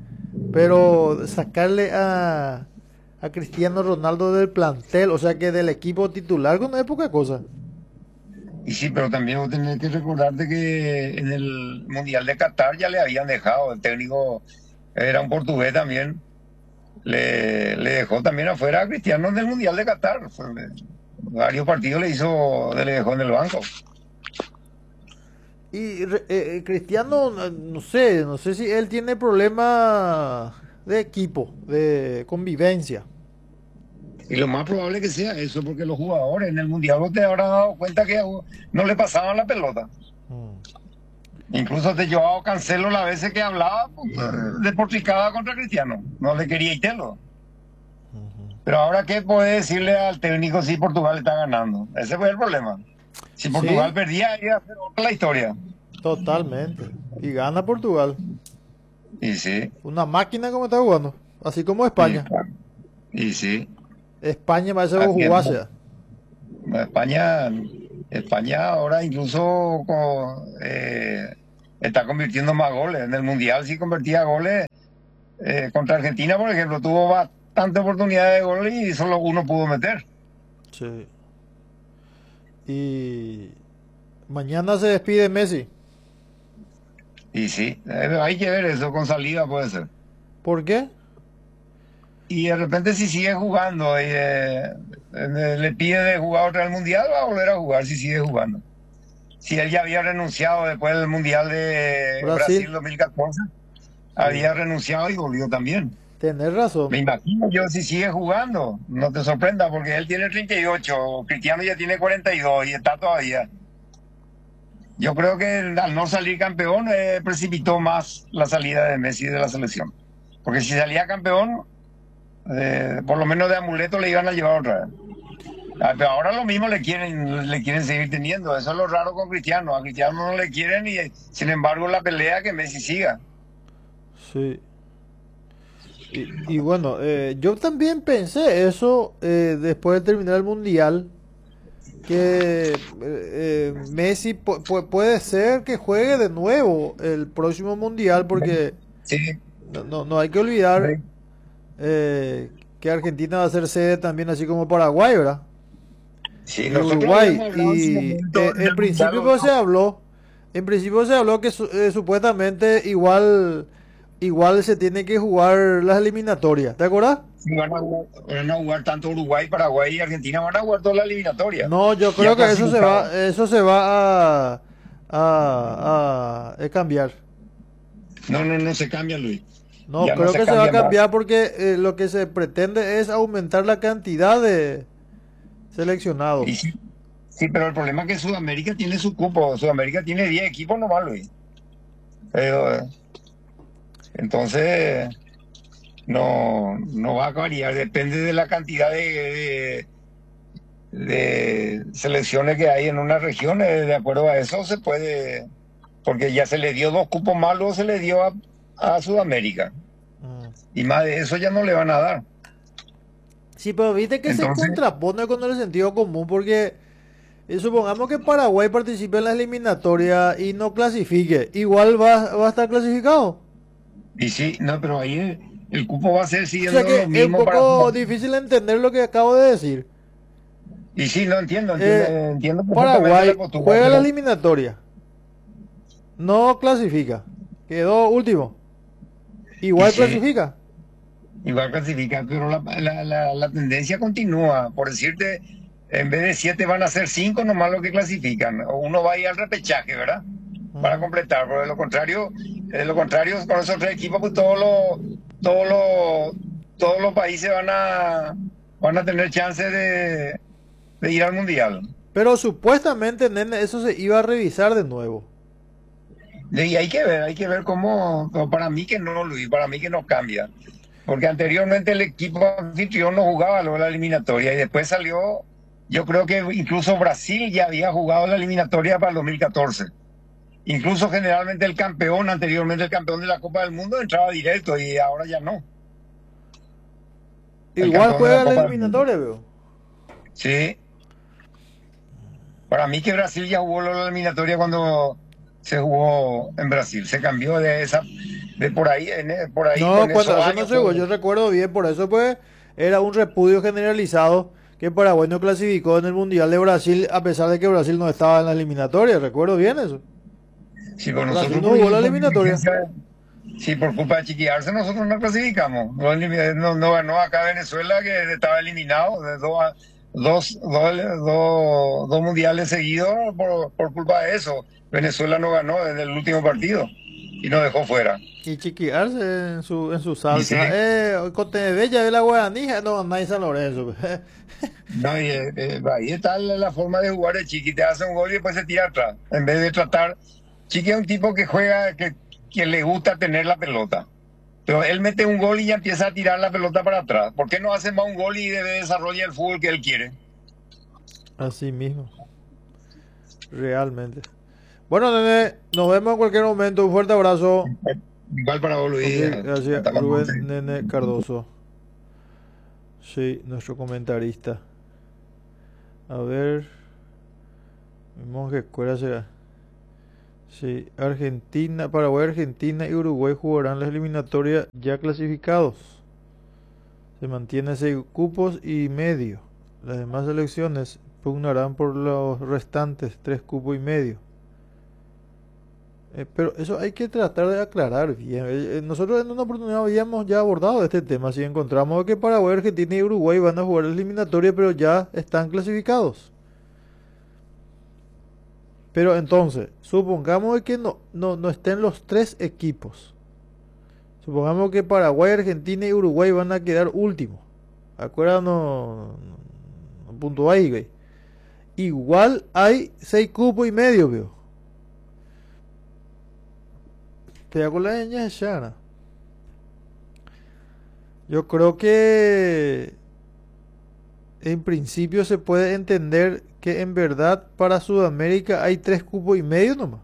pero sacarle a, a Cristiano Ronaldo del plantel, o sea que del equipo titular, no es poca cosa. y sí, pero también vos tenés que recordarte que en el Mundial de Qatar ya le habían dejado, el técnico era un portugués también, le, le dejó también afuera a Cristiano del Mundial de Qatar. Fue- varios partidos le hizo, le dejó en el banco. Y re- eh, eh, Cristiano, no no sé, no sé si él tiene problemas de equipo, de convivencia. Y lo más probable que sea eso, porque los jugadores en el Mundial vos te habrás dado cuenta que no le pasaban la pelota. Mm. Incluso te Joao Cancelo las veces que hablaba, pues, despotricaba contra Cristiano. No le quería Itelo. Ujú. Pero ahora, ¿qué puede decirle al técnico si Portugal está ganando? Ese fue el problema. Si Portugal Sí, perdía, iba a ser otra la historia. totalmente. Y gana Portugal. Y sí, Una máquina como está jugando. Así como y, España. y sí, España parece que a jugase. tiempo. Ya. España, España ahora incluso con, eh, está convirtiendo más goles. En el Mundial sí convertía goles. Eh, contra Argentina, por ejemplo, tuvo bastante oportunidades de gol y solo uno pudo meter. Sí. Y mañana se despide Messi. Y sí, eh, hay que ver eso con salida puede ser. ¿Por qué? Y de repente si sigue jugando y eh, eh, le pide de jugar otra vez el Mundial, va a volver a jugar si sigue jugando. Si él ya había renunciado después del Mundial de Brasil. Brasil dos mil catorce, Sí. había renunciado y volvió también. Tenés razón. Me imagino yo si sigue jugando, no te sorprenda porque él tiene treinta y ocho, Cristiano ya tiene cuarenta y dos y está todavía. Yo creo que al no salir campeón eh, precipitó más la salida de Messi de la selección. Porque si salía campeón, eh, por lo menos de amuleto le iban a llevar otra vez. Ah, pero ahora lo mismo le quieren, le quieren seguir teniendo. Eso es lo raro con Cristiano. A Cristiano no le quieren y sin embargo la pelea que Messi siga. Sí. Y, y bueno, eh, yo también pensé eso eh, después de terminar el mundial, que eh, eh, Messi pu- pu- puede ser que juegue de nuevo el próximo mundial, porque Sí, no, no, no hay que olvidar sí. eh, que Argentina va a ser sede también, así como Paraguay, ¿verdad? Sí, Y nosotros Uruguay. habíamos hablado en su Y momento eh, en en el Mundial. principio pues, se habló, en principio se habló que su- eh, supuestamente igual, igual se tiene que jugar las eliminatorias, ¿te acuerdas? Si van a, jugar, van a jugar tanto Uruguay, Paraguay y Argentina, van a jugar toda la eliminatoria. No, yo Ya creo que eso se clasificados. va, eso se va a, a, a cambiar. No, no, no se cambia, Luis. No, Ya no creo se que se va a cambia más. cambiar porque eh, lo que se pretende es aumentar la cantidad de Y seleccionados. sí, sí, pero el problema es que Sudamérica tiene su cupo. Sudamérica tiene diez equipos nomás, Luis. Pero, eh, entonces, no, no va a variar. Depende de la cantidad de, de, de selecciones que hay en una región. eh, De acuerdo a eso se puede, porque ya se le dio dos cupos más, luego se le dio a, a Sudamérica. Mm. Y más de eso ya no le van a dar. Sí, pero viste que se Entonces, contrapone con el sentido común porque eh, supongamos que Paraguay participe en la eliminatoria y no clasifique, igual va, va a estar clasificado. y sí, no, pero ahí el, el cupo va a ser O sea siguiendo lo que es un mismo para poco Sudamérica. difícil entender lo que acabo de decir. Y sí, no entiendo, entiendo, Eh, entiendo perfectamente la Paraguay postura, juega la pero eliminatoria, no clasifica, quedó último, y igual sí, clasifica. igual clasificar, pero la, la, la, la tendencia continúa. Por decirte, en vez de siete van a ser cinco nomás los que clasifican. O uno va a ir al repechaje, ¿verdad? Para Ujú. completar, porque de lo contrario, de lo contrario, con esos tres equipos, pues todos los, todos los, todos los países van a, van a tener chance de, de ir al mundial. Pero supuestamente, nene, eso se iba a revisar de nuevo. Y hay que ver, hay que ver cómo, cómo- para mí que no, Luis, para mí que no cambia. Porque anteriormente el equipo anfitrión no jugaba luego la eliminatoria y después salió, yo creo que incluso Brasil ya había jugado la eliminatoria para el dos mil catorce. Incluso generalmente el campeón, anteriormente el campeón de la Copa del Mundo entraba directo y ahora ya no, el Igual campeón de la juega la Copa del Mundo. eliminatoria, veo. Sí, para mí que Brasil ya jugó la eliminatoria cuando se jugó en Brasil, se cambió de esa, de por ahí, en- por ahí No, con cuando esos eso no años. se jugó, yo recuerdo bien, por eso pues era un repudio generalizado que Paraguay no clasificó en el Mundial de Brasil a pesar de que Brasil no estaba en la eliminatoria, recuerdo bien eso. Sí, por Brasil nosotros no por, jugó la por eliminatoria. negligencia, sí, por culpa de chiquillarse, nosotros no clasificamos. No, no, no ganó acá Venezuela, que estaba eliminado de dos, a- dos, dos, dos, dos mundiales seguidos por, por culpa de eso. Venezuela no ganó desde el último partido y nos dejó fuera. Y chiquearse en su, en su Y sí, salsa. Eh, Cote Bella de la Guaranija, no, nadie San Lorenzo. no, y, eh, eh, ahí está la, la forma de jugar de Chiqui, te hace un gol y después se tira atrás. En vez de tratar, Chiqui es un tipo que juega, que, que le gusta tener la pelota. Pero él mete un gol y ya empieza a tirar la pelota para atrás. ¿Por qué no hace más un gol y debe desarrollar el fútbol que él quiere? Así mismo, realmente. Bueno, nene, nos vemos en cualquier momento. Un fuerte abrazo. Igual para vos, Ok, Luis. gracias, Hasta la Rubén próxima. Nene Cardoso. Sí, nuestro comentarista. A ver. Vemos que cuál será. Sí, Argentina, Paraguay, Argentina y Uruguay jugarán las eliminatorias ya clasificados. Se mantiene seis cupos y medio. Las demás selecciones pugnarán por los restantes tres cupos y medio. Eh, pero eso hay que tratar de aclarar bien. Eh, eh, nosotros en una oportunidad habíamos ya abordado este tema. Si encontramos que Paraguay, Argentina y Uruguay van a jugar la eliminatoria, pero ya están clasificados. Pero entonces, supongamos que no, no, no estén los tres equipos. Supongamos que Paraguay, Argentina y Uruguay van a quedar últimos. Acuérdate, no, no, no punto ahí, güey. Igual hay seis cupos y medio, veo. Te hago la señal, Shana. Yo creo que en principio se puede entender que en verdad para Sudamérica hay tres cupos y medio nomás.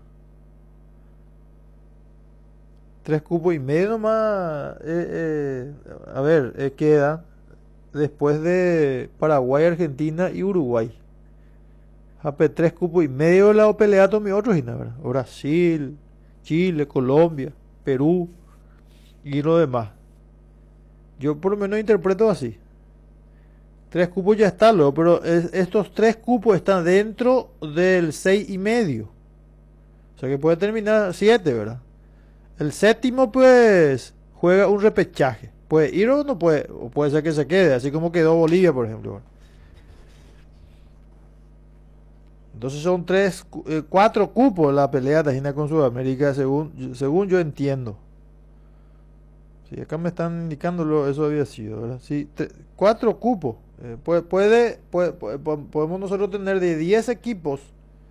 Tres cupos y medio nomás. Eh, eh, a ver, eh, queda después de Paraguay, Argentina y Uruguay. Ape, tres cupos y medio de la pelea mi otros, ¿verdad? Brasil, Chile, Colombia, Perú y lo demás. Yo por lo menos interpreto así. Tres cupos ya están, luego, pero es, estos tres cupos están dentro del seis y medio. O sea que puede terminar siete, ¿verdad? El séptimo, pues, juega un repechaje. Puede ir o no puede, o puede ser que se quede, así como quedó Bolivia, por ejemplo. Entonces son tres, eh, cuatro cupos la pelea de Argentina con Sudamérica, según, según yo entiendo. Sí, acá me están indicando lo, eso había sido, ¿verdad? Sí, te, cuatro cupos. Eh, puede, puede, puede, puede, podemos nosotros tener de diez equipos.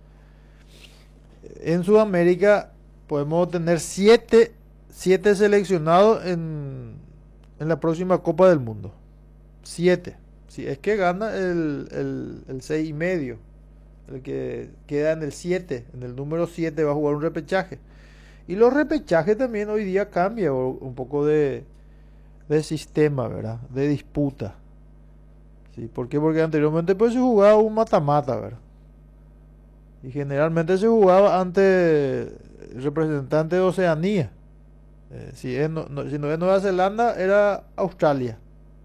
En Sudamérica podemos tener siete, siete seleccionados en, en la próxima Copa del Mundo. Siete. Si es que gana el, el, el seis y medio. El que queda en el siete, en el número siete va a jugar un repechaje. Y los repechajes también hoy día cambian un poco de, de sistema, ¿verdad? De disputa. ¿Sí? ¿Por qué? Porque anteriormente pues se jugaba un mata-mata, ¿verdad? Y generalmente se jugaba ante el representante de Oceanía. Eh, si, es no, no, si no es Nueva Zelanda, era Australia.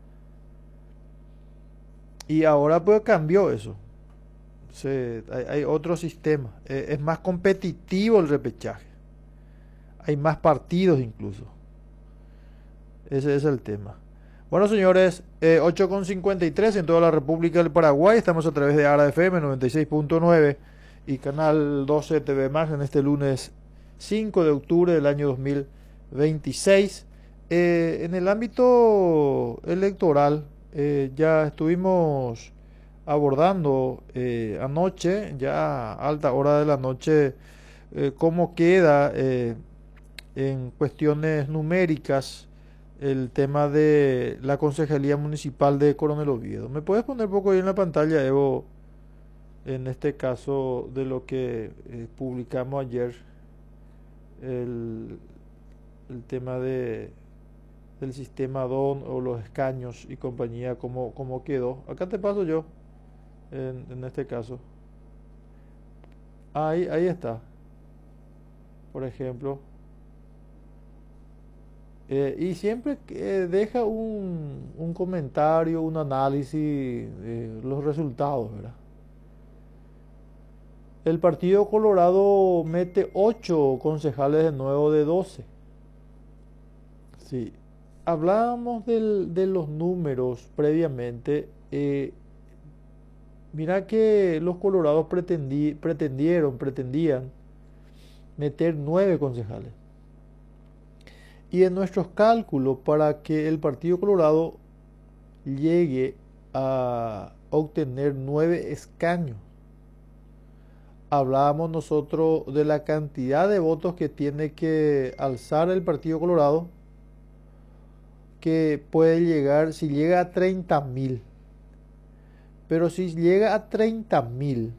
Y ahora pues cambió eso. Se, hay, hay otro sistema. Eh, es más competitivo el repechaje. Hay más partidos incluso. Ese es el tema. Bueno, señores, eh, ocho con cincuenta y tres en toda la República del Paraguay. Estamos a través de ARA F M noventa y seis punto nueve y Canal doce T V Más en este lunes cinco de octubre del año dos mil veintiséis. Eh, en el ámbito electoral, eh, ya estuvimos abordando eh, anoche, ya a alta hora de la noche, eh, cómo queda eh, en cuestiones numéricas el tema de la Concejalía Municipal de Coronel Oviedo. ¿Me puedes poner un poco ahí en la pantalla, Evo, en este caso de lo que eh, publicamos ayer, el, el tema de del sistema D O N o los escaños y compañía, cómo, cómo quedó? Acá te paso yo, en, en este caso. Ahí, ahí está. Por ejemplo. Eh, y siempre eh, deja un, un comentario, un análisis de los resultados, ¿verdad? El Partido Colorado mete ocho concejales de nuevo de doce. Sí. Hablábamos del, de los números previamente. Eh, mira que los colorados pretendí, pretendieron, pretendían meter nueve concejales. Y en nuestros cálculos, para que el Partido Colorado llegue a obtener nueve escaños, hablábamos nosotros de la cantidad de votos que tiene que alzar el Partido Colorado, que puede llegar, si llega a treinta mil. Pero si llega a treinta mil,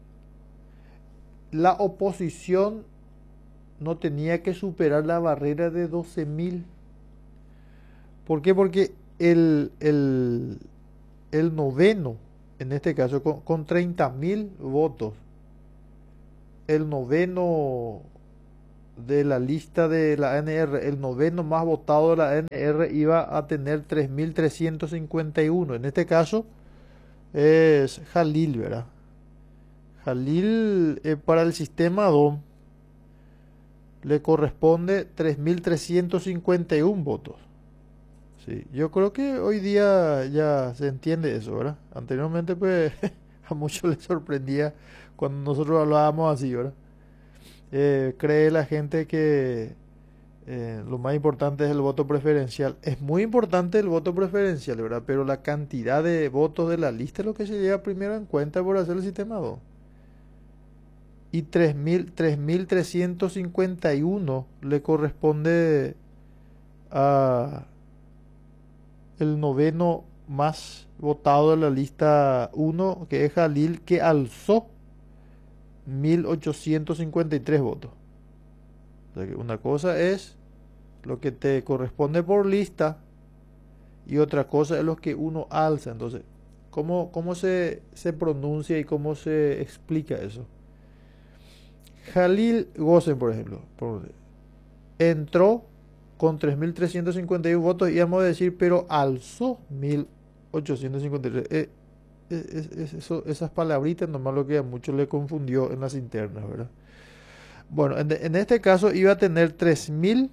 la oposición no tenía que superar la barrera de doce mil. ¿Por qué? Porque el, el, el noveno en este caso con, con treinta mil votos, el noveno de la lista de la N R, el noveno más votado de la N R iba a tener tres mil trescientos cincuenta y uno. En este caso es Jalil, ¿verdad? Jalil, eh, para el sistema D O M le corresponde tres mil trescientos cincuenta y uno votos. Sí, yo creo que hoy día ya se entiende eso, ¿verdad? Anteriormente pues a muchos les sorprendía cuando nosotros hablábamos así, ¿verdad? Eh, cree la gente que eh, lo más importante es el voto preferencial. Es muy importante el voto preferencial, ¿verdad? Pero la cantidad de votos de la lista es lo que se lleva primero en cuenta por hacer el sistema D O M. Y tres mil trescientos cincuenta y uno le corresponde a el noveno más votado de la lista uno, que es Jalil, que alzó mil ochocientos cincuenta y tres votos. O sea que una cosa es lo que te corresponde por lista y otra cosa es lo que uno alza. Entonces, ¿cómo, cómo se, se pronuncia y cómo se explica eso? Jalil Gosen, por ejemplo, por, entró con tres mil trescientos cincuenta y uno votos, íbamos a decir, pero alzó mil ochocientos cincuenta y tres. Eh, es, es, eso, esas palabritas nomás lo que a muchos le confundió en las internas, ¿verdad? Bueno, en, en este caso iba a tener tres mil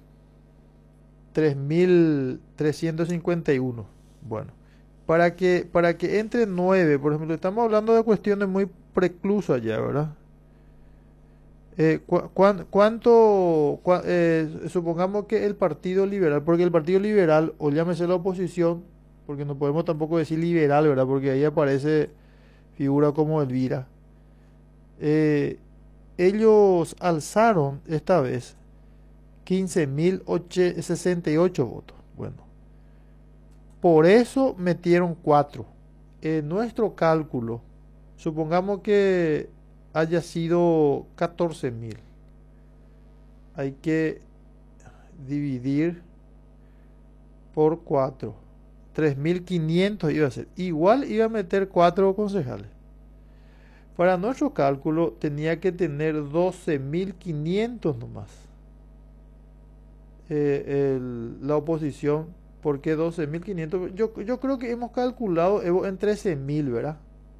trescientos cincuenta y uno. Bueno, para que, para que entre nueve, por ejemplo, estamos hablando de cuestiones muy preclusas ya, ¿verdad? Eh, cu cuán, ¿Cuánto, cua eh, supongamos que el Partido Liberal, porque el Partido Liberal, o llámese la oposición, porque no podemos tampoco decir liberal, ¿verdad? Porque ahí aparece figura como Elvira. Eh, ellos alzaron esta vez quince mil sesenta y ocho votos. Bueno, por eso metieron cuatro. En nuestro cálculo, supongamos que haya sido catorce mil. Hay que dividir por cuatro. tres mil quinientos iba a ser. Igual iba a meter cuatro concejales. Para nuestro cálculo tenía que tener doce mil quinientos nomás. Eh, el, la oposición, ¿por qué doce mil quinientos? Yo, yo creo que hemos calculado Evo, en trece mil, ¿verdad?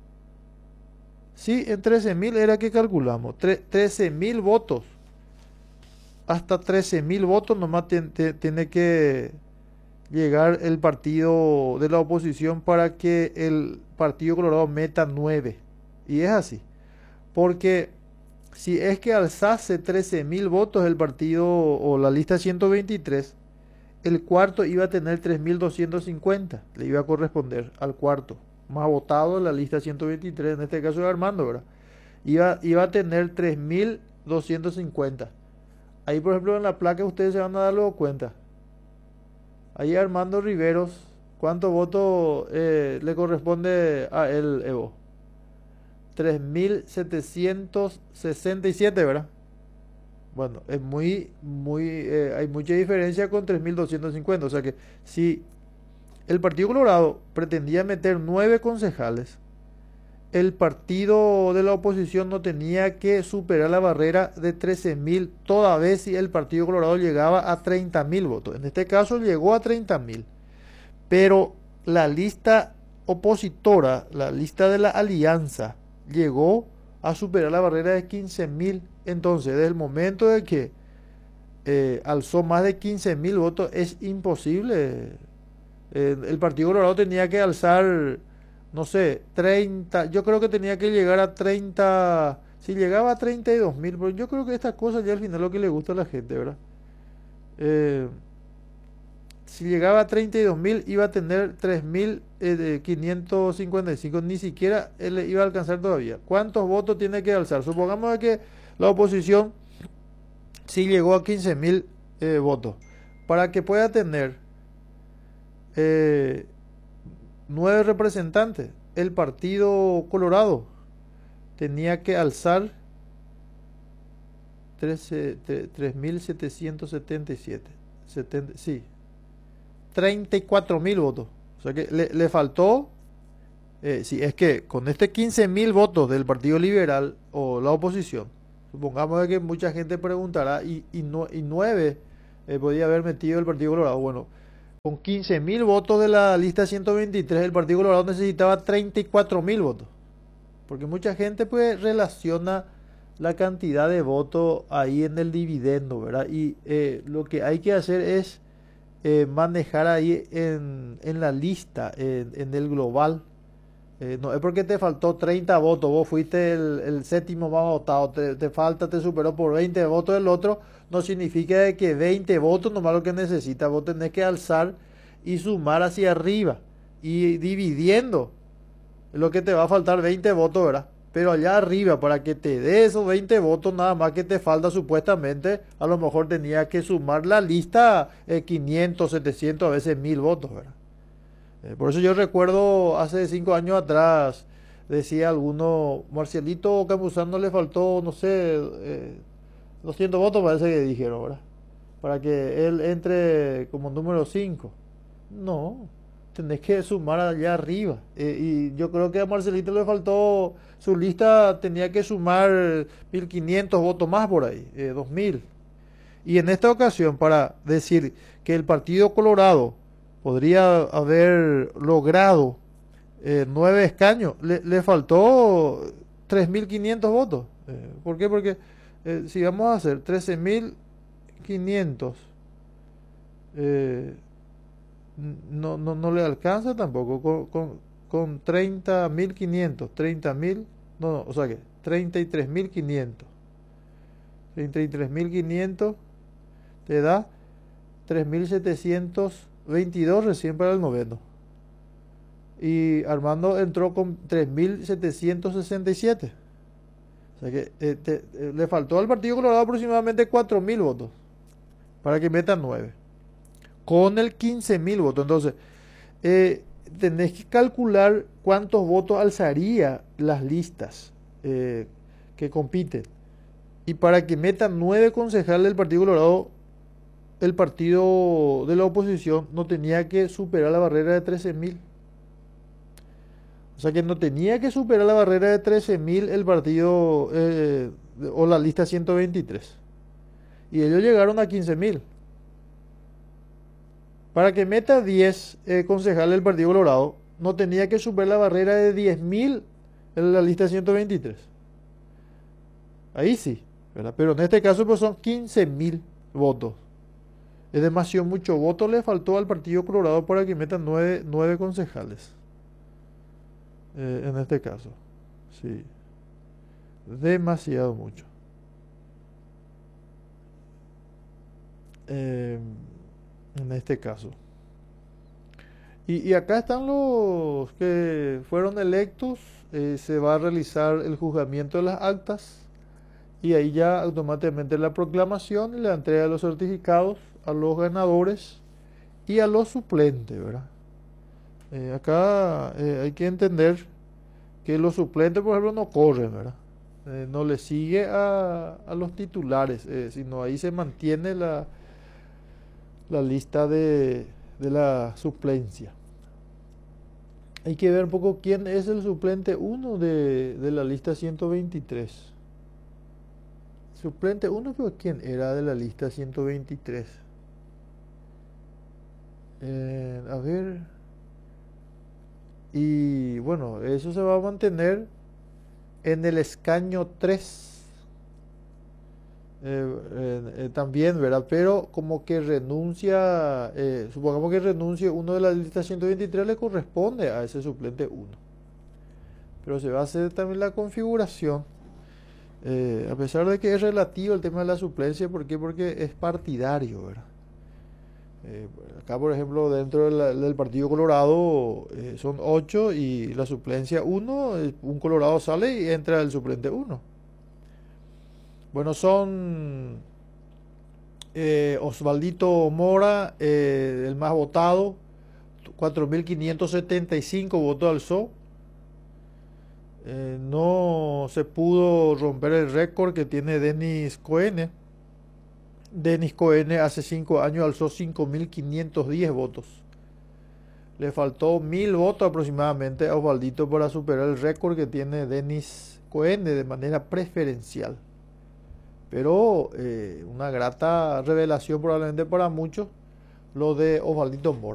Sí, en trece mil era que calculamos. trece mil votos. Hasta trece mil votos nomás tiene que llegar el partido de la oposición para que el Partido Colorado meta nueve. Y es así. Porque si es que alzase trece mil votos el partido o la lista ciento veintitrés, el cuarto iba a tener tres mil doscientos cincuenta. Le iba a corresponder al cuarto más votado en la lista ciento veintitrés, en este caso de Armando, ¿verdad? Iba, iba a tener tres mil doscientos cincuenta. Ahí, por ejemplo, en la placa ustedes se van a dar luego cuenta. Ahí Armando Riveros, ¿cuántos votos eh, le corresponde a él, Evo? tres mil setecientos sesenta y siete, ¿verdad? Bueno, es muy, muy, eh, hay mucha diferencia con tres mil doscientos cincuenta. O sea que si el Partido Colorado pretendía meter nueve concejales, el partido de la oposición no tenía que superar la barrera de trece mil toda vez si el Partido Colorado llegaba a treinta mil votos. En este caso llegó a treinta mil. Pero la lista opositora, la lista de la alianza, llegó a superar la barrera de quince mil. Entonces, desde el momento de que eh, alzó más de quince mil votos, es imposible. Eh, el Partido Colorado tenía que alzar, no sé, treinta, yo creo que tenía que llegar a treinta, si llegaba a treinta y dos mil, pero yo creo que estas cosas ya al final lo que le gusta a la gente, ¿verdad? Eh, si llegaba a treinta y dos mil iba a tener tres mil quinientos cincuenta y cinco, ni siquiera él iba a alcanzar todavía. ¿Cuántos votos tiene que alzar? Supongamos que la oposición sí llegó a quince mil eh, votos. Para que pueda tener eh, nueve representantes, el Partido Colorado tenía que alzar tres mil setecientos setenta y siete. setenta, sí. treinta y cuatro mil votos. O sea que le, le faltó Eh, si es que con este quince mil votos del Partido Liberal o la oposición, supongamos de que mucha gente preguntará, y, y, no, y nueve eh, podía haber metido el Partido Colorado. Bueno, con quince mil votos de la lista ciento veintitrés, el Partido Colorado necesitaba treinta y cuatro mil votos. Porque mucha gente pues relaciona la cantidad de votos ahí en el dividendo, ¿verdad? Y eh, lo que hay que hacer es eh, manejar ahí en, en la lista, en, en el global. Eh, no es porque te faltó treinta votos, vos fuiste el, el séptimo más votado, te, te falta, te superó por veinte votos el otro, no significa de que veinte votos nomás lo que necesitas, vos tenés que alzar y sumar hacia arriba y dividiendo lo que te va a faltar veinte votos, ¿verdad? Pero allá arriba, para que te dé esos veinte votos, nada más que te falta supuestamente, a lo mejor tenía que sumar la lista eh, quinientos, setecientos, a veces mil votos, ¿verdad? Eh, por eso yo recuerdo hace cinco años atrás, decía alguno, Marcialito Campuzano le faltó, no sé, eh, doscientos votos parece que dijeron, ¿verdad? Para que él entre como número cinco. No, tenés que sumar allá arriba. Eh, y yo creo que a Marcelito le faltó, su lista tenía que sumar mil quinientos votos más por ahí, eh, dos mil. Y en esta ocasión, para decir que el Partido Colorado podría haber logrado eh, nueve escaños, le, le faltó tres mil quinientos votos. Eh, ¿Por qué? Porque eh, si vamos a hacer trece mil quinientos, eh, no, no, no le alcanza tampoco con, con, con treinta mil quinientos, treinta mil, no, no, o sea que treinta y tres mil quinientos, treinta y tres mil quinientos te da tres mil setecientos veintidós recién para el noveno. Y Armando entró con tres mil setecientos sesenta y siete. O sea que eh, te, eh, le faltó al Partido Colorado aproximadamente cuatro mil votos para que metan nueve. Con el quince mil votos. Entonces, eh, tenés que calcular cuántos votos alzaría las listas eh, que compiten. Y para que metan nueve concejales del Partido Colorado, el partido de la oposición no tenía que superar la barrera de trece mil. O sea que no tenía que superar la barrera de trece mil el partido eh, o la lista ciento veintitrés. Y ellos llegaron a quince mil. Para que meta diez eh, concejales del Partido Colorado, no tenía que superar la barrera de diez mil en la lista ciento veintitrés. Ahí sí, ¿verdad? Pero en este caso pues son quince mil votos. Es demasiado mucho voto le faltó al Partido Colorado para que metan nueve, nueve concejales. Eh, en este caso. Sí. Demasiado mucho. Eh, en este caso. Y, y acá están los que fueron electos. Eh, se va a realizar el juzgamiento de las actas. Y ahí ya automáticamente la proclamación y la entrega de los certificados a los ganadores y a los suplentes, ¿verdad? Eh, acá eh, hay que entender que los suplentes, por ejemplo, no corren, ¿verdad? Eh, no le sigue a, a los titulares, eh, sino ahí se mantiene la, la lista de, de la suplencia. Hay que ver un poco quién es el suplente uno de, de la lista ciento veintitrés. Suplente uno, pero ¿quién era de la lista ciento veintitrés? Eh, a ver. Y bueno, eso se va a mantener en el escaño tres. Eh, eh, eh, también, ¿verdad? Pero como que renuncia, eh, supongamos que renuncie uno de la lista ciento veintitrés, le corresponde a ese suplente uno. Pero se va a hacer también la configuración. Eh, a pesar de que es relativo el tema de la suplencia, ¿por qué? Porque es partidario, ¿verdad? Eh, acá, por ejemplo, dentro de la, del Partido Colorado eh, son ocho y la suplencia uno, un Colorado sale y entra el suplente uno. Bueno, son eh, Osvaldito Mora, eh, el más votado, cuatro mil quinientos setenta y cinco votos alzó. Eh, no se pudo romper el récord que tiene Denis Cohen. Denis Cohen hace cinco años alzó cinco mil quinientos diez votos. Le faltó mil votos aproximadamente a Osvaldito para superar el récord que tiene Denis Cohen de manera preferencial. Pero eh, una grata revelación probablemente para muchos lo de Osvaldito Mora.